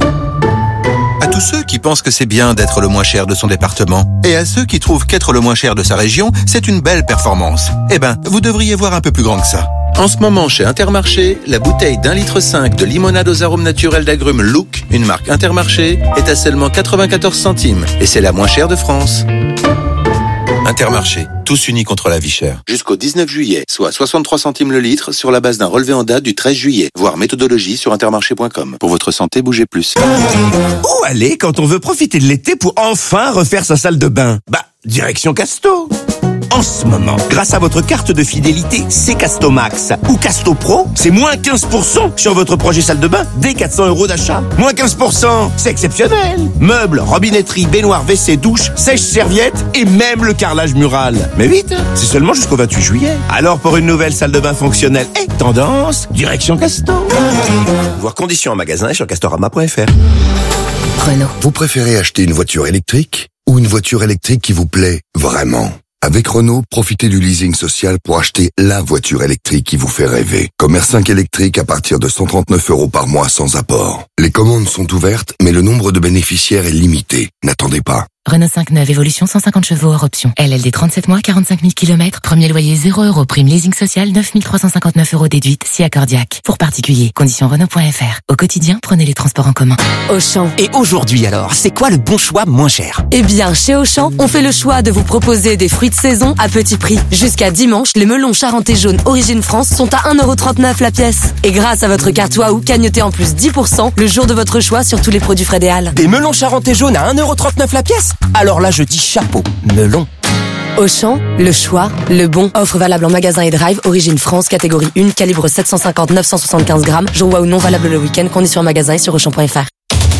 À tous ceux qui pensent que c'est bien d'être le moins cher de son département, et à ceux qui trouvent qu'être le moins cher de sa région, c'est une belle performance, eh ben, vous devriez voir un peu plus grand que ça. En ce moment, chez Intermarché, la bouteille d'un litre cinq de limonade aux arômes naturels d'agrumes Look, une marque Intermarché, est à seulement quatre-vingt-quatorze centimes, et c'est la moins chère de France. Intermarché, tous unis contre la vie chère. Jusqu'au dix-neuf juillet, soit soixante-trois centimes le litre sur la base d'un relevé en date du treize juillet. Voir méthodologie sur intermarché point com. Pour votre santé, bougez plus. Où aller quand on veut profiter de l'été pour enfin refaire sa salle de bain? Bah, direction Casto. En ce moment, grâce à votre carte de fidélité C Casto Max ou Casto Pro, c'est moins quinze pour cent sur votre projet salle de bain dès quatre cents euros d'achat. Moins quinze pour cent, c'est exceptionnel. Meubles, robinetterie, baignoire, W C, douche, sèche-serviette et même le carrelage mural. Mais vite, c'est seulement jusqu'au vingt-huit juillet. Alors pour une nouvelle salle de bain fonctionnelle et tendance, direction Casto. Voir conditions en magasin et sur castorama point f r. Renault. Vous préférez acheter une voiture électrique ou une voiture électrique qui vous plaît vraiment? Avec Renault, profitez du leasing social pour acheter la voiture électrique qui vous fait rêver. Comme R cinq électrique à partir de cent trente-neuf euros par mois sans apport. Les commandes sont ouvertes, mais le nombre de bénéficiaires est limité. N'attendez pas. Renault cinq neuf Évolution cent cinquante chevaux hors option. L L D trente-sept mois, quarante-cinq mille kilomètres. Premier loyer zéro euros. Prime leasing social neuf mille trois cent cinquante-neuf euros déduite. Si accordiaque. Pour particuliers. Conditions Renault point f r. Au quotidien, prenez les transports en commun. Auchan. Et aujourd'hui alors, c'est quoi le bon choix moins cher? Eh bien, chez Auchan, on fait le choix de vous proposer des fruits de saison à petit prix. Jusqu'à dimanche, les melons charentais jaunes Origine France sont à un euro trente-neuf la pièce. Et grâce à votre carte Waouh, cagnotez en plus dix pour cent le jour de votre choix sur tous les produits Fred et Al. Des melons charentais jaunes à un euro trente-neuf la pièce? Alors là, je dis chapeau, melon. Auchan, le choix, le bon. Offre valable en magasin et drive, Origine France, catégorie un, calibre sept cent cinquante neuf cent soixante-quinze grammes. Jour Waouh non valable le week-end, conditions en magasin et sur auchan point f r.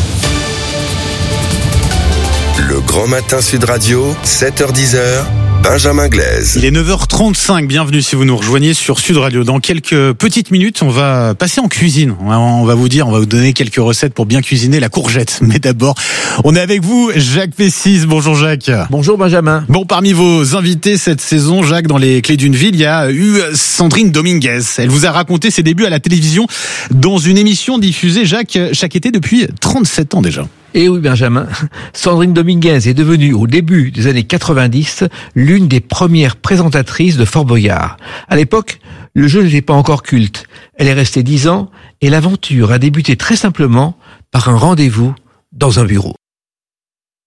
Le grand matin Sud Radio, sept heures dix, Benjamin Glaise. Il est neuf heures trente-cinq, bienvenue si vous nous rejoignez sur Sud Radio. Dans quelques petites minutes, on va passer en cuisine. On va vous dire, on va vous donner quelques recettes pour bien cuisiner la courgette. Mais d'abord, on est avec vous, Jacques P six. Bonjour Jacques. Bonjour Benjamin. Bon, parmi vos invités cette saison, Jacques, dans les Clés d'une ville, il y a eu Sandrine Dominguez. Elle vous a raconté ses débuts à la télévision dans une émission diffusée, Jacques, chaque été depuis trente-sept ans déjà. Et oui Benjamin, Sandrine Dominguez est devenue au début des années quatre-vingt-dix l'une des premières présentatrices de Fort Boyard. À l'époque, le jeu n'était pas encore culte. Elle est restée dix ans et l'aventure a débuté très simplement par un rendez-vous dans un bureau.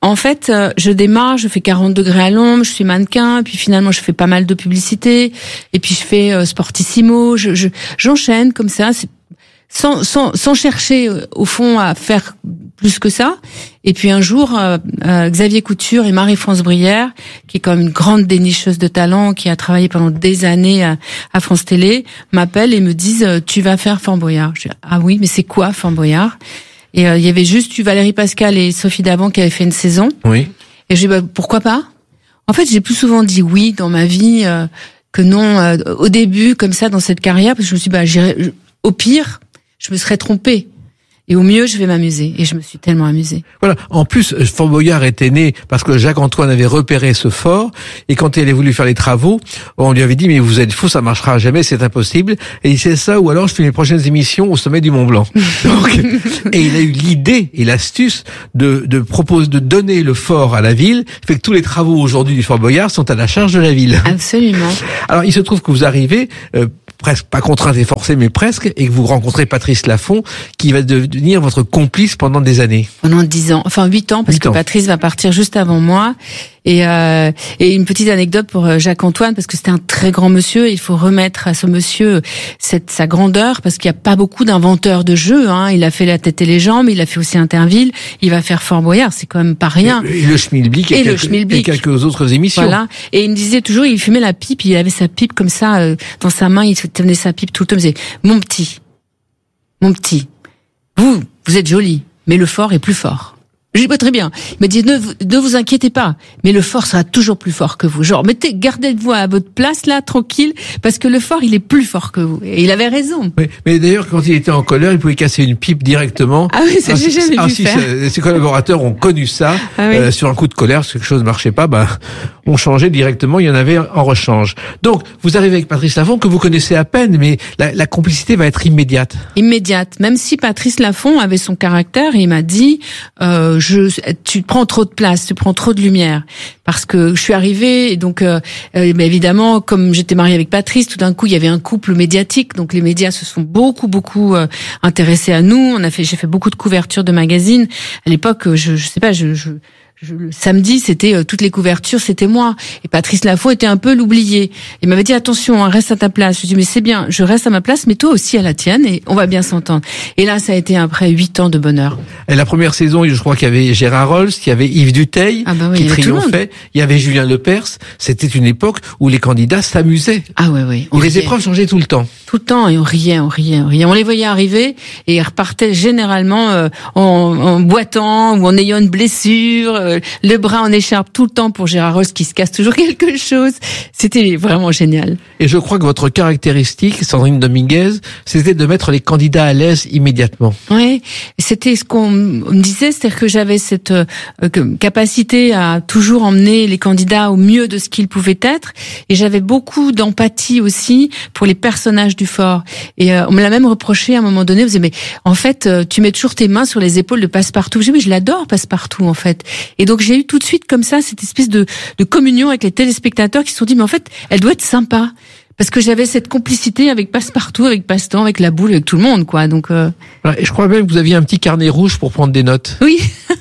En fait, euh, je démarre, je fais quarante degrés à l'ombre, je suis mannequin, puis finalement je fais pas mal de publicité, et puis je fais euh, Sportissimo, je, je, j'enchaîne comme ça, c'est, sans, sans, sans chercher euh, au fond à faire plus que ça. Et puis un jour, euh, euh, Xavier Couture et Marie-France Brière, qui est quand même une grande dénicheuse de talent, qui a travaillé pendant des années à, à France Télé, m'appellent et me disent « Tu vas faire Fort Boyard ». Je dis « Ah oui, mais c'est quoi Fort Boyard ?» Et il euh, y avait juste eu Valérie Pascal et Sophie Davant qui avaient fait une saison. Oui. Et j'ai dit bah, pourquoi pas. En fait, j'ai plus souvent dit oui dans ma vie euh, que non euh, au début, comme ça, dans cette carrière, parce que je me suis dit, bah, j'irai, au pire, je me serais trompée. Et au mieux, je vais m'amuser. Et je me suis tellement amusée. Voilà. En plus, Fort Boyard était né parce que Jacques-Antoine avait repéré ce fort. Et quand il a voulu faire les travaux, on lui avait dit, mais vous êtes fou, ça marchera jamais, c'est impossible. Et il sait ça, ou alors je fais mes prochaines émissions au sommet du Mont Blanc. Donc, et il a eu l'idée et l'astuce de, de proposer, de donner le fort à la ville. Fait que tous les travaux aujourd'hui du Fort Boyard sont à la charge de la ville. Absolument. Alors, il se trouve que vous arrivez, euh, presque pas contrainte et forcée, mais presque, et que vous rencontrez Patrice Laffont, qui va devenir votre complice pendant des années. Pendant dix ans, enfin huit ans, parce que Patrice va partir juste avant moi. Et, euh, et une petite anecdote pour Jacques-Antoine, parce que c'était un très grand monsieur, et il faut remettre à ce monsieur cette, sa grandeur, parce qu'il n'y a pas beaucoup d'inventeurs de jeux, hein. Il a fait La Tête et les Jambes, il a fait aussi Interville, il va faire Fort Boyard, c'est quand même pas rien. Et, et le Schmilblick et, et, quelques, et quelques autres émissions. Voilà. Et il me disait toujours, il fumait la pipe, il avait sa pipe comme ça, euh, dans sa main, il tenait sa pipe tout le temps, il me disait, mon petit, mon petit, vous, vous êtes joli, mais le fort est plus fort. Je dis pas très bien. Il m'a dit ne, ne vous inquiétez pas, mais le fort sera toujours plus fort que vous. Genre mettez, gardez-vous à votre place là, tranquille, parce que le fort il est plus fort que vous. Et il avait raison. Oui, mais d'ailleurs quand il était en colère, il pouvait casser une pipe directement. Ah oui, ça j'ai jamais ah, vu si, faire. Ses collaborateurs ont connu ça. Ah oui. euh, sur un coup de colère, si quelque chose ne marchait pas, ben on changeait directement. Il y en avait en rechange. Donc vous arrivez avec Patrice Laffont que vous connaissez à peine, mais la, la complicité va être immédiate. Immédiate. Même si Patrice Laffont avait son caractère, il m'a dit euh, je tu prends trop de place, tu prends trop de lumière, parce que je suis arrivée et donc euh, euh, mais évidemment comme j'étais mariée avec Patrice, tout d'un coup il y avait un couple médiatique, donc les médias se sont beaucoup beaucoup euh, intéressés à nous. On a fait, j'ai fait beaucoup de couvertures de magazines à l'époque. Je, je sais pas, je, je Je, le samedi, c'était euh, toutes les couvertures, c'était moi. Et Patrice Laffont était un peu l'oublié. Il m'avait dit attention, hein, reste à ta place. Je dis mais c'est bien, je reste à ma place, mais toi aussi à la tienne, et on va bien s'entendre. Et là, ça a été après huit ans de bonheur. Et la première saison, je crois qu'il y avait Gérard Rolls, il y avait Yves Duteil ah bah oui, qui il triomphait, il y avait Julien Lepers. C'était une époque où les candidats s'amusaient. Ah ouais, ouais. Et les épreuves changeaient tout le temps. Tout le temps, et on riait, on riait, on riait. On les voyait arriver et ils repartaient généralement euh, en, en boitant ou en ayant une blessure, euh, le bras en écharpe tout le temps pour Gérard Rolls qui se casse toujours quelque chose. C'était vraiment génial. Et je crois que votre caractéristique, Sandrine Dominguez, c'était de mettre les candidats à l'aise immédiatement. Oui, c'était ce qu'on me disait, c'est-à-dire que j'avais cette euh, capacité à toujours emmener les candidats au mieux de ce qu'ils pouvaient être, et j'avais beaucoup d'empathie aussi pour les personnages du fort. Et euh, on me l'a même reproché à un moment donné, on me disait mais en fait euh, tu mets toujours tes mains sur les épaules de Passepartout. J'ai dit mais je l'adore Passepartout en fait. Et donc j'ai eu tout de suite comme ça cette espèce de, de communion avec les téléspectateurs qui se sont dit mais en fait elle doit être sympa. Parce que j'avais cette complicité avec Passepartout, avec Passe-Temps, avec la boule, avec tout le monde, quoi. Donc. Euh... Et je crois même que vous aviez un petit carnet rouge pour prendre des notes. Oui.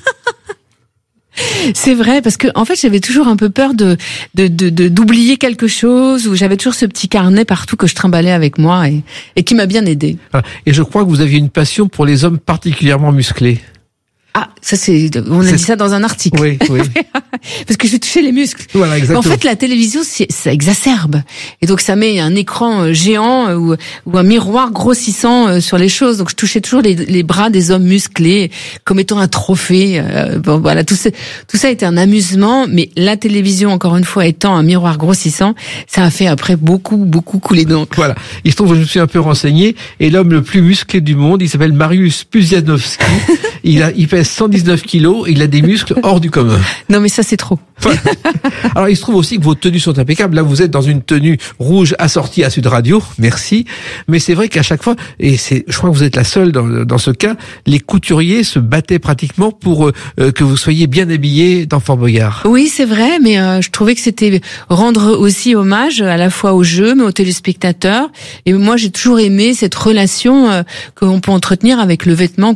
C'est vrai, parce que en fait, j'avais toujours un peu peur de, de, de, de d'oublier quelque chose, ou j'avais toujours ce petit carnet partout que je trimballais avec moi et, et qui m'a bien aidé. Et je crois que vous aviez une passion pour les hommes particulièrement musclés. Ah, ça c'est, on a c'est... dit ça dans un article. Oui, oui. Parce que je touchais les muscles. Voilà, exactement. En fait, la télévision, c'est, ça exacerbe. Et donc, ça met un écran géant ou, ou un miroir grossissant sur les choses. Donc, je touchais toujours les, les bras des hommes musclés comme étant un trophée. Bon, voilà, tout ça, tout ça était un amusement. Mais la télévision, encore une fois, étant un miroir grossissant, ça a fait après beaucoup, beaucoup couler d'encre. Voilà. Il se trouve que je me suis un peu renseigné. Et l'homme le plus musclé du monde, il s'appelle Mariusz Pudzianowski. il a, il pèse cent dix-neuf kilos, il a des muscles hors du commun. Non mais ça c'est trop. Voilà. Alors il se trouve aussi que vos tenues sont impeccables. Là vous êtes dans une tenue rouge assortie à Sud Radio, merci. Mais c'est vrai qu'à chaque fois, et c'est, je crois que vous êtes la seule dans, dans ce cas, les couturiers se battaient pratiquement pour euh, que vous soyez bien habillés dans Fort Boyard. Oui c'est vrai, mais euh, je trouvais que c'était rendre aussi hommage à la fois au jeu mais aux téléspectateurs. Et moi j'ai toujours aimé cette relation euh, qu'on peut entretenir avec le vêtement, quoi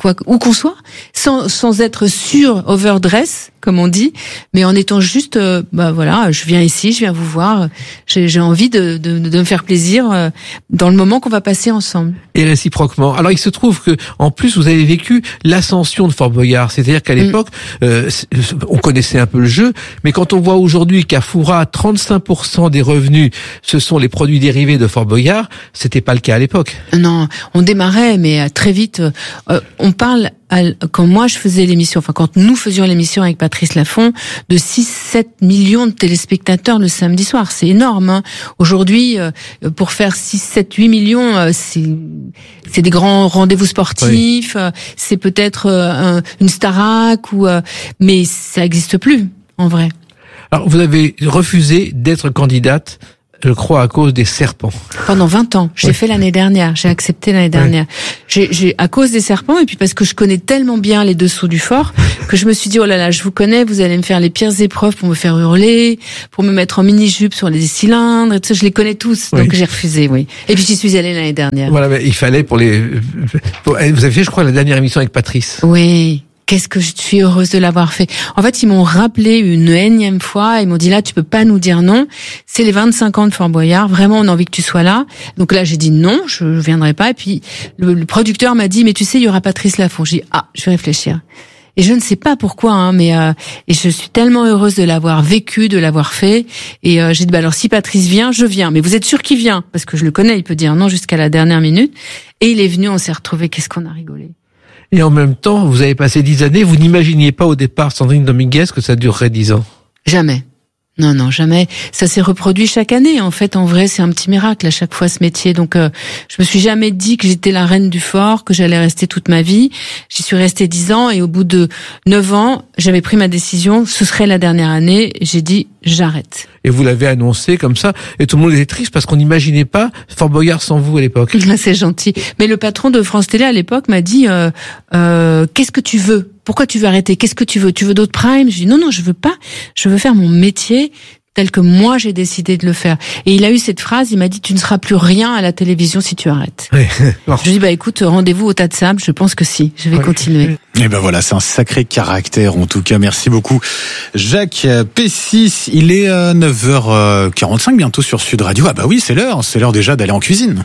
quoi, où qu'on soit, sans, sans être sur overdress, comme on dit, mais en étant juste, euh, bah voilà, je viens ici, je viens vous voir, j'ai, j'ai envie de, de, de me faire plaisir euh, dans le moment qu'on va passer ensemble. Et réciproquement. Alors il se trouve que, en plus, vous avez vécu l'ascension de Fort Boyard, c'est-à-dire qu'à l'époque, mmh. euh, on connaissait un peu le jeu, mais quand on voit aujourd'hui qu'à Foura, trente-cinq pour cent des revenus, ce sont les produits dérivés de Fort Boyard, c'était pas le cas à l'époque. Non, on démarrait, mais très vite, euh, on parle, à, quand moi je faisais l'émission, enfin quand nous faisions l'émission avec Patrice Laffont, de six sept millions de téléspectateurs le samedi soir. C'est énorme. Hein. Aujourd'hui, euh, pour faire six sept huit millions, euh, c'est, c'est des grands rendez-vous sportifs, oui. euh, c'est peut-être euh, un, une Starac, ou, euh, mais ça n'existe plus, en vrai. Alors, vous avez refusé d'être candidate, je crois, à cause des serpents. Pendant vingt ans. J'ai oui. fait l'année dernière. J'ai accepté l'année dernière. Oui. J'ai, j'ai, à cause des serpents, et puis parce que je connais tellement bien les dessous du fort, que je me suis dit, oh là là, je vous connais, vous allez me faire les pires épreuves pour me faire hurler, pour me mettre en mini-jupe sur les cylindres, et tout ça, je les connais tous. Oui. Donc j'ai refusé, oui. Et puis j'y suis allée l'année dernière. Voilà, mais il fallait pour les, pour... vous avez fait, je crois, la dernière émission avec Patrice. Oui. Qu'est-ce que je suis heureuse de l'avoir fait. En fait, ils m'ont rappelé une énième fois, ils m'ont dit là, tu peux pas nous dire non. C'est les vingt-cinq ans de Fort Boyard, vraiment, on a envie que tu sois là. Donc là, j'ai dit non, je viendrai pas. Et puis, le, le producteur m'a dit, mais tu sais, il y aura Patrice Laffont. J'ai dit, ah, je vais réfléchir. Et je ne sais pas pourquoi, hein, mais euh, et je suis tellement heureuse de l'avoir vécu, de l'avoir fait. Et euh, j'ai dit, bah alors si Patrice vient, je viens. Mais vous êtes sûr qu'il vient? Parce que je le connais, il peut dire non jusqu'à la dernière minute. Et il est venu, on s'est retrouvés, qu'est-ce qu'on a rigolé. Et en même temps, vous avez passé dix années, vous n'imaginiez pas au départ, Sandrine Dominguez, que ça durerait dix ans? Jamais. Non, non, jamais. Ça s'est reproduit chaque année. En fait, en vrai, c'est un petit miracle à chaque fois, ce métier. Donc, euh, je me suis jamais dit que j'étais la reine du fort, que j'allais rester toute ma vie. J'y suis restée dix ans et au bout de neuf ans, j'avais pris ma décision. Ce serait la dernière année. J'ai dit, j'arrête. Et vous l'avez annoncé comme ça. Et tout le monde était triste parce qu'on n'imaginait pas Fort Boyard sans vous à l'époque. C'est gentil. Mais le patron de France Télé à l'époque m'a dit, euh, euh, qu'est-ce que tu veux? Pourquoi tu veux arrêter? Qu'est-ce que tu veux? Tu veux d'autres primes? Je dis non, non, je veux pas. Je veux faire mon métier tel que moi j'ai décidé de le faire. Et il a eu cette phrase, il m'a dit, tu ne seras plus rien à la télévision si tu arrêtes. Oui. Je lui dis, bah écoute, rendez-vous au tas de sable, je pense que si, je vais oui. continuer. Et ben voilà, c'est un sacré caractère en tout cas. Merci beaucoup Jacques P six. Il est euh, neuf heures quarante-cinq bientôt sur Sud Radio. Ah bah oui, c'est l'heure, c'est l'heure déjà d'aller en cuisine.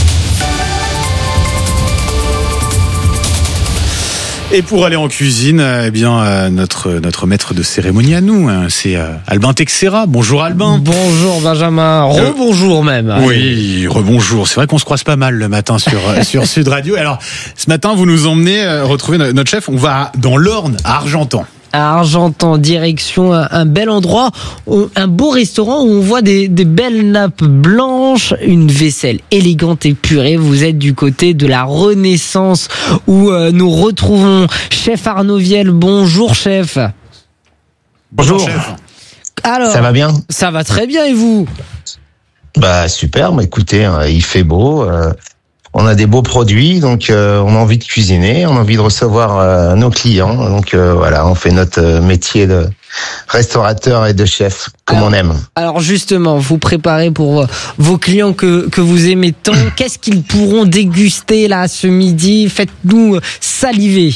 Et pour aller en cuisine, eh bien euh, notre notre maître de cérémonie à nous, hein, c'est euh, Albin Texera. Bonjour Albin. Bonjour Benjamin. Rebonjour même. Oui, rebonjour. C'est vrai qu'on se croise pas mal le matin sur sur Sud Radio. Alors ce matin, vous nous emmenez euh, retrouver notre chef. On va dans l'Orne, à Argentan. À Argentan, direction un bel endroit, un beau restaurant où on voit des, des belles nappes blanches, une vaisselle élégante et purée. Vous êtes du côté de la Renaissance où nous retrouvons chef Arnaud Viel. Bonjour chef. Bonjour chef. Alors, ça va bien? Ça va très bien et vous? Bah super, bah, écoutez, hein, il fait beau. Euh... On a des beaux produits, donc euh, on a envie de cuisiner, on a envie de recevoir euh, nos clients. Donc euh, voilà, on fait notre euh, métier de restaurateur et de chef comme alors, on aime. Alors justement, vous préparez pour vos clients que que vous aimez tant. Qu'est-ce qu'ils pourront déguster là ce midi? Faites-nous saliver.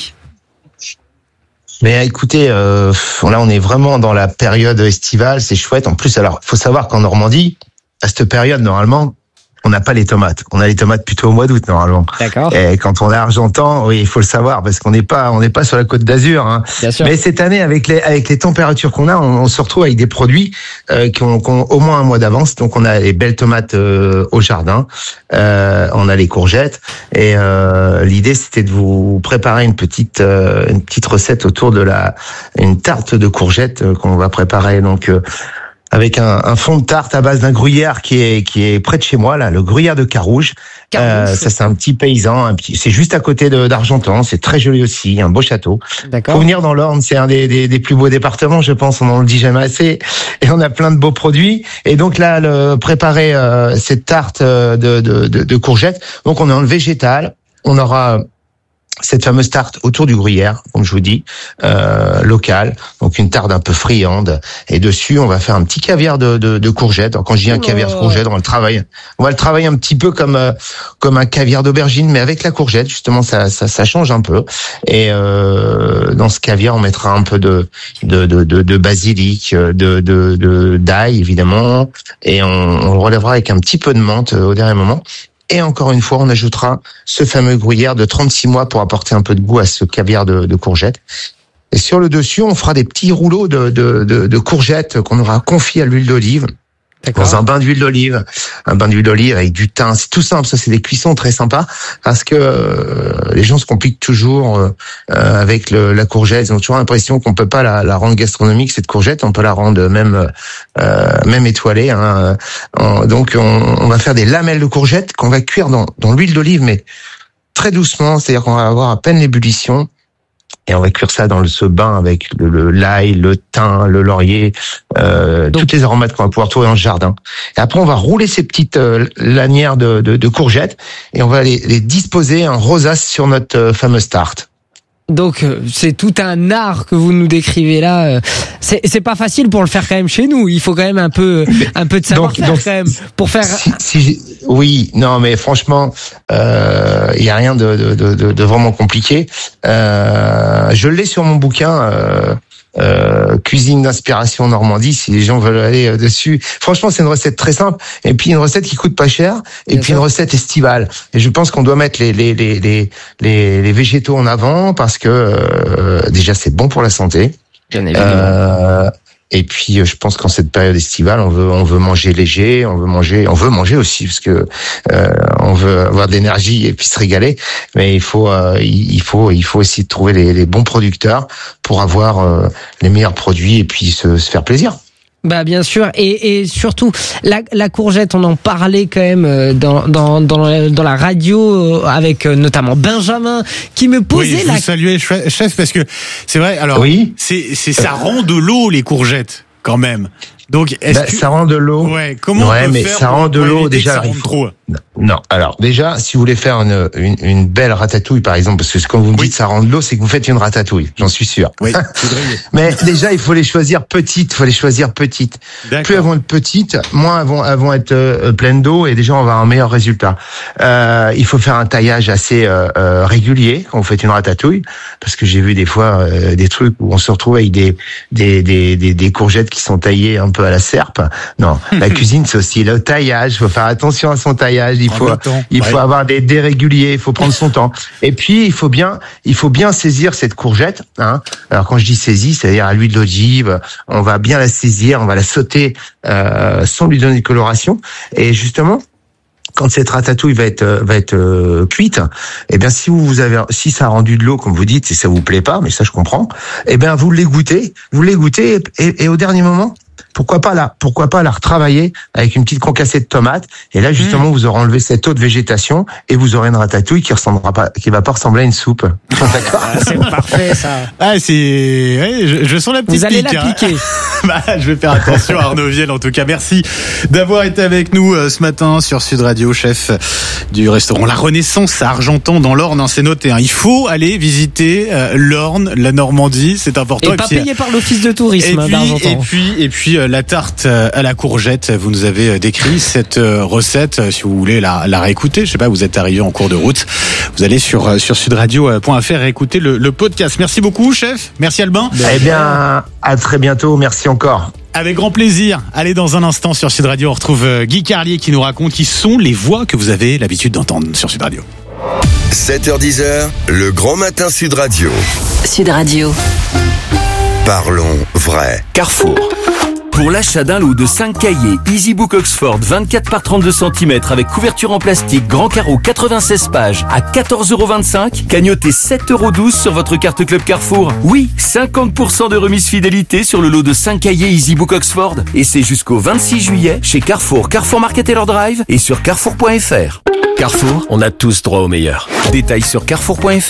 Mais écoutez, euh, là on est vraiment dans la période estivale, c'est chouette. En plus, alors faut savoir qu'en Normandie, à cette période normalement, on n'a pas les tomates. On a les tomates plutôt au mois d'août normalement. D'accord. Et quand on est à Argentan, oui, il faut le savoir parce qu'on n'est pas, on n'est pas sur la Côte d'Azur. Hein. Bien sûr. Mais cette année, avec les avec les températures qu'on a, on, on se retrouve avec des produits euh, qui, ont, qui ont au moins un mois d'avance. Donc on a les belles tomates euh, au jardin, euh, on a les courgettes. Et euh, l'idée, c'était de vous préparer une petite euh, une petite recette autour de la une tarte de courgettes euh, qu'on va préparer. Donc euh, avec un, un fond de tarte à base d'un gruyère qui est qui est près de chez moi là, le gruyère de Carouge. Euh, ça c'est un petit paysan, un petit, c'est juste à côté de, d'Argentan, c'est très joli aussi, un beau château. D'accord. Faut venir dans l'Orne, c'est un des, des, des plus beaux départements, je pense, on en le dit jamais assez. Et on a plein de beaux produits. Et donc là, le, préparer euh, cette tarte de, de, de, de courgettes. Donc on est en végétal, on aura cette fameuse tarte autour du gruyère, comme je vous dis, euh, locale, donc une tarte un peu friande. Et dessus, on va faire un petit caviar de, de, de courgettes. Alors, quand je dis un caviar de courgettes, on va le travailler. On va le travailler un petit peu comme euh, comme un caviar d'aubergine, mais avec la courgette. Justement, ça ça, ça change un peu. Et euh, dans ce caviar, on mettra un peu de de de, de, de basilic, de de de d'ail évidemment, et on, on le relèvera avec un petit peu de menthe au dernier moment. Et encore une fois, on ajoutera ce fameux gruyère de trente-six mois pour apporter un peu de goût à ce caviar de, de courgettes. Et sur le dessus, on fera des petits rouleaux de, de, de, de courgettes qu'on aura confiés à l'huile d'olive. Dans un bain d'huile d'olive, un bain d'huile d'olive avec du thym, c'est tout simple. Ça, c'est des cuissons très sympas parce que euh, les gens se compliquent toujours euh, avec le, la courgette. Ils ont toujours l'impression qu'on peut pas la, la rendre gastronomique cette courgette. On peut la rendre même euh, même étoilée. Hein. Donc, on, on va faire des lamelles de courgette qu'on va cuire dans, dans l'huile d'olive, mais très doucement. C'est-à-dire qu'on va avoir à peine l'ébullition. Et on va cuire ça dans le, ce bain avec le, le l'ail, le thym, le laurier, euh, toutes les aromates qu'on va pouvoir trouver dans le jardin. Et après, on va rouler ces petites euh, lanières de, de, de courgettes et on va les, les disposer en rosace sur notre euh, fameuse tarte. Donc c'est tout un art que vous nous décrivez là. C'est c'est pas facile pour le faire quand même chez nous. Il faut quand même un peu un peu de savoir-faire quand même pour faire. Si, si, oui, non, mais franchement, il euh, y a rien de, de, de, de vraiment compliqué. Euh, je l'ai sur mon bouquin. Euh, Euh, cuisine d'inspiration Normandie, si les gens veulent aller euh, dessus. Franchement, c'est une recette très simple et puis une recette qui coûte pas cher et Bien puis sûr. Une recette estivale. Et je pense qu'on doit mettre les les les les les, les végétaux en avant parce que euh, déjà c'est bon pour la santé. Bien évidemment. Euh, Et puis, je pense qu'en cette période estivale, on veut, on veut manger léger, on veut manger, on veut manger aussi parce que euh, on veut avoir de l'énergie et puis se régaler. Mais il faut, euh, il faut, il faut aussi trouver les, les bons producteurs pour avoir euh, les meilleurs produits et puis se, se faire plaisir. Bah bien sûr et, et surtout la, la courgette, on en parlait quand même dans dans dans la, dans la radio avec notamment Benjamin qui me posait oui, je la. Vous saluez chef parce que c'est vrai. Alors oui. c'est c'est ça rend de l'eau les courgettes quand même. Donc est-ce bah, que ça rend de l'eau. Ouais. Comment ouais, on peut mais faire ça rend de l'eau déjà. Il faut... Non. Alors déjà, si vous voulez faire une, une, une belle ratatouille, par exemple, parce que quand vous me dites oui. ça rend de l'eau, c'est que vous faites une ratatouille. J'en suis sûr. Oui. Mais déjà, il faut les choisir petites. Il faut les choisir petites. Plus elles vont être petites, moins elles vont, elles vont être euh, pleines d'eau, et déjà on va avoir un meilleur résultat. Euh, il faut faire un taillage assez euh, euh, régulier quand vous faites une ratatouille, parce que j'ai vu des fois euh, des trucs où on se retrouve avec des des, des des des courgettes qui sont taillées un peu à la serpe. Non, la cuisine c'est aussi le taillage. Il faut faire attention à son taillage. Il faut il faut ouais. avoir des dés réguliers. Il faut prendre son temps. Et puis il faut bien il faut bien saisir cette courgette. Hein. Alors quand je dis saisie, c'est-à-dire à l'huile d'olive, on va bien la saisir, on va la sauter euh, sans lui donner de coloration. Et justement, quand cette ratatouille va être va être euh, cuite, eh bien si vous vous avez si ça a rendu de l'eau comme vous dites et ça vous plaît pas, mais ça je comprends, eh bien vous l'égouttez, vous l'égouttez et, et au dernier moment, pourquoi pas la pourquoi pas la retravailler avec une petite concassée de tomates et là justement mmh. vous aurez enlevé cette eau de végétation et vous aurez une ratatouille qui ressemblera pas qui va pas ressembler à une soupe. D'accord. Ah, c'est parfait ça. Ah c'est ouais, je, je sens la petite Vous allez pique, l'appliquer. Hein. Bah, je vais faire attention à Arnaud Viel en tout cas. Merci d'avoir été avec nous euh, ce matin sur Sud Radio, chef du restaurant La Renaissance à Argentan dans l'Orne, hein, c'est noté. Hein. Il faut aller visiter euh, l'Orne, la Normandie, c'est important. Et, et pas puis, payé par l'office de tourisme et d'Argentan. Et puis et puis euh, la tarte à la courgette, vous nous avez décrit cette recette. Si vous voulez la, la réécouter, je sais pas, vous êtes arrivé en cours de route, vous allez sur sur sudradio point f r et écouter le, le podcast. Merci beaucoup, chef. Merci Albin. Eh bien, à très bientôt. Merci encore. Avec grand plaisir. Allez, dans un instant sur Sud Radio, on retrouve Guy Carlier qui nous raconte qui sont les voix que vous avez l'habitude d'entendre sur Sud Radio. sept heures dix, le grand matin Sud Radio. Sud Radio. Parlons vrai. Carrefour. Pour l'achat d'un lot de cinq cahiers EasyBook Oxford vingt-quatre par trente-deux centimètres avec couverture en plastique grand carreau quatre-vingt-seize pages à quatorze euros vingt-cinq, cagnotez sept euros douze sur votre carte Club Carrefour. Oui, cinquante pour cent de remise fidélité sur le lot de cinq cahiers EasyBook Oxford. Et c'est jusqu'au vingt-six juillet chez Carrefour, Carrefour Market Taylor Drive et sur carrefour point f r. Carrefour, on a tous droit au meilleur. Détails sur carrefour point f r.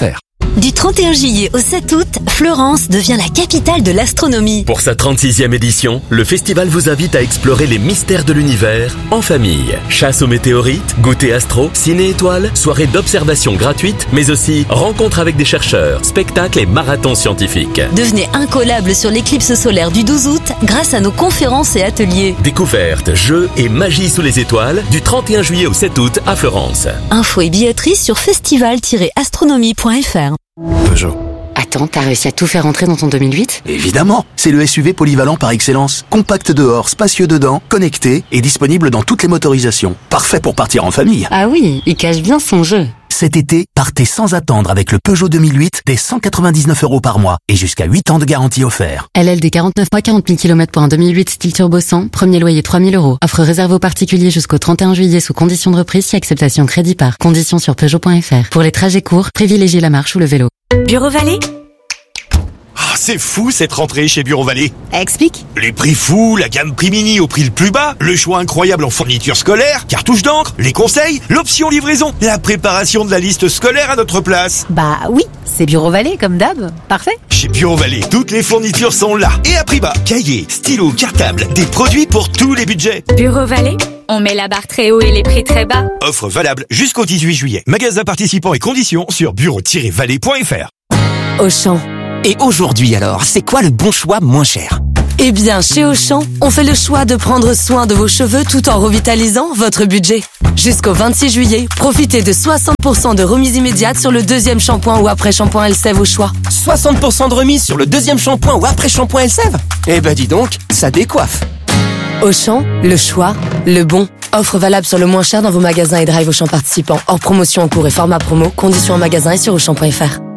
Du trente et un juillet au sept août, Florence devient la capitale de l'astronomie. Pour sa trente-sixième édition, le festival vous invite à explorer les mystères de l'univers en famille. Chasse aux météorites, goûter astro, ciné-étoiles, soirée d'observation gratuite, mais aussi rencontres avec des chercheurs, spectacles et marathons scientifiques. Devenez incollable sur l'éclipse solaire du douze août grâce à nos conférences et ateliers. Découvertes, jeux et magie sous les étoiles du trente et un juillet au sept août à Florence. Infos et billetterie sur festival tiret astronomie point f r. Peugeot. Attends, t'as réussi à tout faire rentrer dans ton deux mille huit ? Évidemment, c'est le S U V polyvalent par excellence. Compact dehors, spacieux dedans, connecté et disponible dans toutes les motorisations. Parfait pour partir en famille. Ah oui, il cache bien son jeu. Cet été, partez sans attendre avec le Peugeot deux mille huit dès cent quatre-vingt-dix-neuf euros par mois et jusqu'à huit ans de garantie offert. L L D quarante-neuf mois, quarante mille kilomètres pour un deux mille huit style turbo cent, premier loyer trois mille euros. Offre réservée aux particuliers jusqu'au trente et un juillet sous conditions de reprise si acceptation crédit par. Conditions sur Peugeot point f r. Pour les trajets courts, privilégiez la marche ou le vélo. Bureau Vallée ? Ah, c'est fou cette rentrée chez Bureau Vallée. Explique. Les prix fous, la gamme prix mini au prix le plus bas, le choix incroyable en fournitures scolaires, cartouches d'encre, les conseils, l'option livraison, la préparation de la liste scolaire à notre place. Bah oui, c'est Bureau Vallée comme d'hab. Parfait. Chez Bureau Vallée, toutes les fournitures sont là et à prix bas. Cahiers, stylos, cartables, des produits pour tous les budgets. Bureau Vallée, on met la barre très haut et les prix très bas. Offre valable jusqu'au dix-huit juillet. Magasin participants et conditions sur bureau tiret vallée point f r. Auchan. Et aujourd'hui alors, c'est quoi le bon choix moins cher ? Eh bien, chez Auchan, on fait le choix de prendre soin de vos cheveux tout en revitalisant votre budget. Jusqu'au vingt-six juillet, profitez de soixante pour cent de remise immédiate sur le deuxième shampoing ou après-shampoing Elseve au choix. soixante pour cent de remise sur le deuxième shampoing ou après-shampoing Elseve ? Eh ben dis donc, ça décoiffe. Auchan, le choix, le bon. Offre valable sur le moins cher dans vos magasins et drive Auchan participants. Hors promotion en cours et format promo. Conditions en magasin et sur auchan point f r.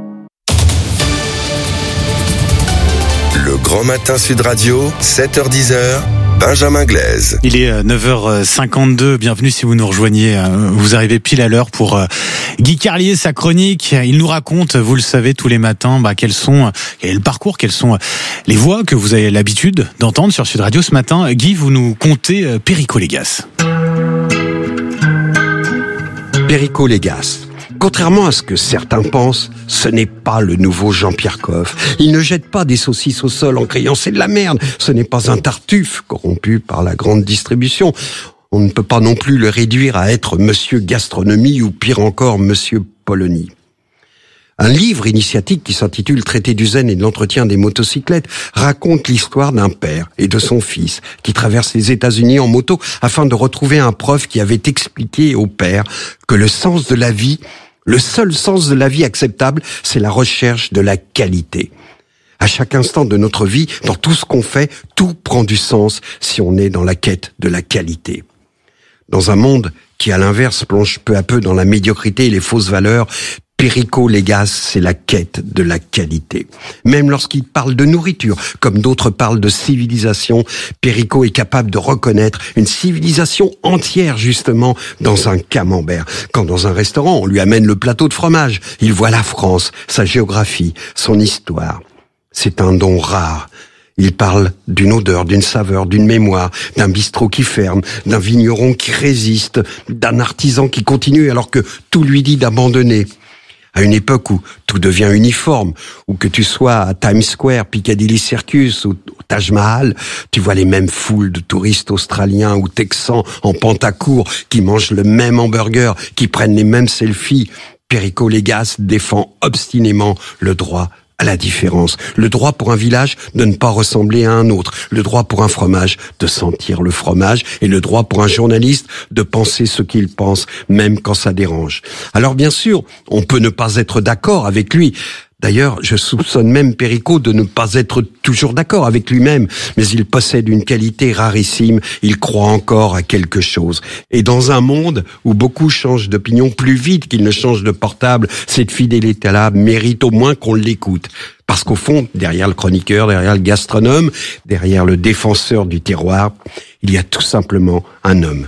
Le Grand Matin Sud Radio, sept heures dix, Benjamin Glaise. Il est neuf heures cinquante-deux, bienvenue si vous nous rejoignez, vous arrivez pile à l'heure pour Guy Carlier, sa chronique. Il nous raconte, vous le savez, tous les matins, bah, quels sont, quel est le parcours, quelles sont les voix que vous avez l'habitude d'entendre sur Sud Radio ce matin. Guy, vous nous contez Perico Légas. Perico Légas. Contrairement à ce que certains pensent, ce n'est pas le nouveau Jean-Pierre Coff. Il ne jette pas des saucisses au sol en criant « c'est de la merde ». Ce n'est pas un Tartuffe corrompu par la grande distribution. On ne peut pas non plus le réduire à être Monsieur Gastronomie ou pire encore Monsieur Polonie. Un livre initiatique qui s'intitule « Traité du zen et de l'entretien des motocyclettes » raconte l'histoire d'un père et de son fils qui traversent les États-Unis en moto afin de retrouver un prof qui avait expliqué au père que le sens de la vie, le seul sens de la vie acceptable, c'est la recherche de la qualité. À chaque instant de notre vie, dans tout ce qu'on fait, tout prend du sens si on est dans la quête de la qualité. Dans un monde qui, à l'inverse, plonge peu à peu dans la médiocrité et les fausses valeurs, Perico Légas, c'est la quête de la qualité. Même lorsqu'il parle de nourriture, comme d'autres parlent de civilisation, Perico est capable de reconnaître une civilisation entière, justement, dans un camembert. Quand dans un restaurant, on lui amène le plateau de fromage, il voit la France, sa géographie, son histoire. C'est un don rare. Il parle d'une odeur, d'une saveur, d'une mémoire, d'un bistrot qui ferme, d'un vigneron qui résiste, d'un artisan qui continue alors que tout lui dit d'abandonner. À une époque où tout devient uniforme, où que tu sois à Times Square, Piccadilly Circus ou au Taj Mahal, tu vois les mêmes foules de touristes australiens ou texans en pantacourt qui mangent le même hamburger, qui prennent les mêmes selfies. Perico Légas défend obstinément le droit à la différence. Le droit pour un village de ne pas ressembler à un autre. Le droit pour un fromage de sentir le fromage. Et le droit pour un journaliste de penser ce qu'il pense, même quand ça dérange. Alors bien sûr, on peut ne pas être d'accord avec lui. D'ailleurs, je soupçonne même Perico de ne pas être toujours d'accord avec lui-même, mais il possède une qualité rarissime, il croit encore à quelque chose. Et dans un monde où beaucoup changent d'opinion plus vite qu'ils ne changent de portable, cette fidélité-là mérite au moins qu'on l'écoute. Parce qu'au fond, derrière le chroniqueur, derrière le gastronome, derrière le défenseur du terroir, il y a tout simplement un homme.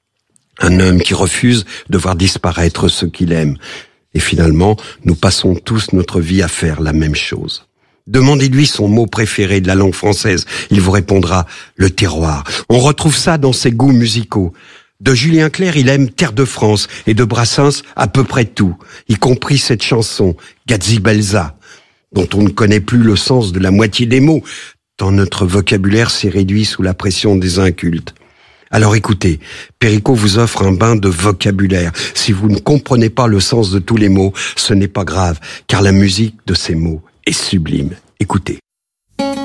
Un homme qui refuse de voir disparaître ce qu'il aime. Et finalement, nous passons tous notre vie à faire la même chose. Demandez-lui son mot préféré de la langue française. Il vous répondra le terroir. On retrouve ça dans ses goûts musicaux. De Julien Clerc, il aime Terre de France et de Brassens à peu près tout, y compris cette chanson, Gazi-Belza, dont on ne connaît plus le sens de la moitié des mots, tant notre vocabulaire s'est réduit sous la pression des incultes. Alors écoutez, Perico vous offre un bain de vocabulaire. Si vous ne comprenez pas le sens de tous les mots, ce n'est pas grave, car la musique de ces mots est sublime. Écoutez.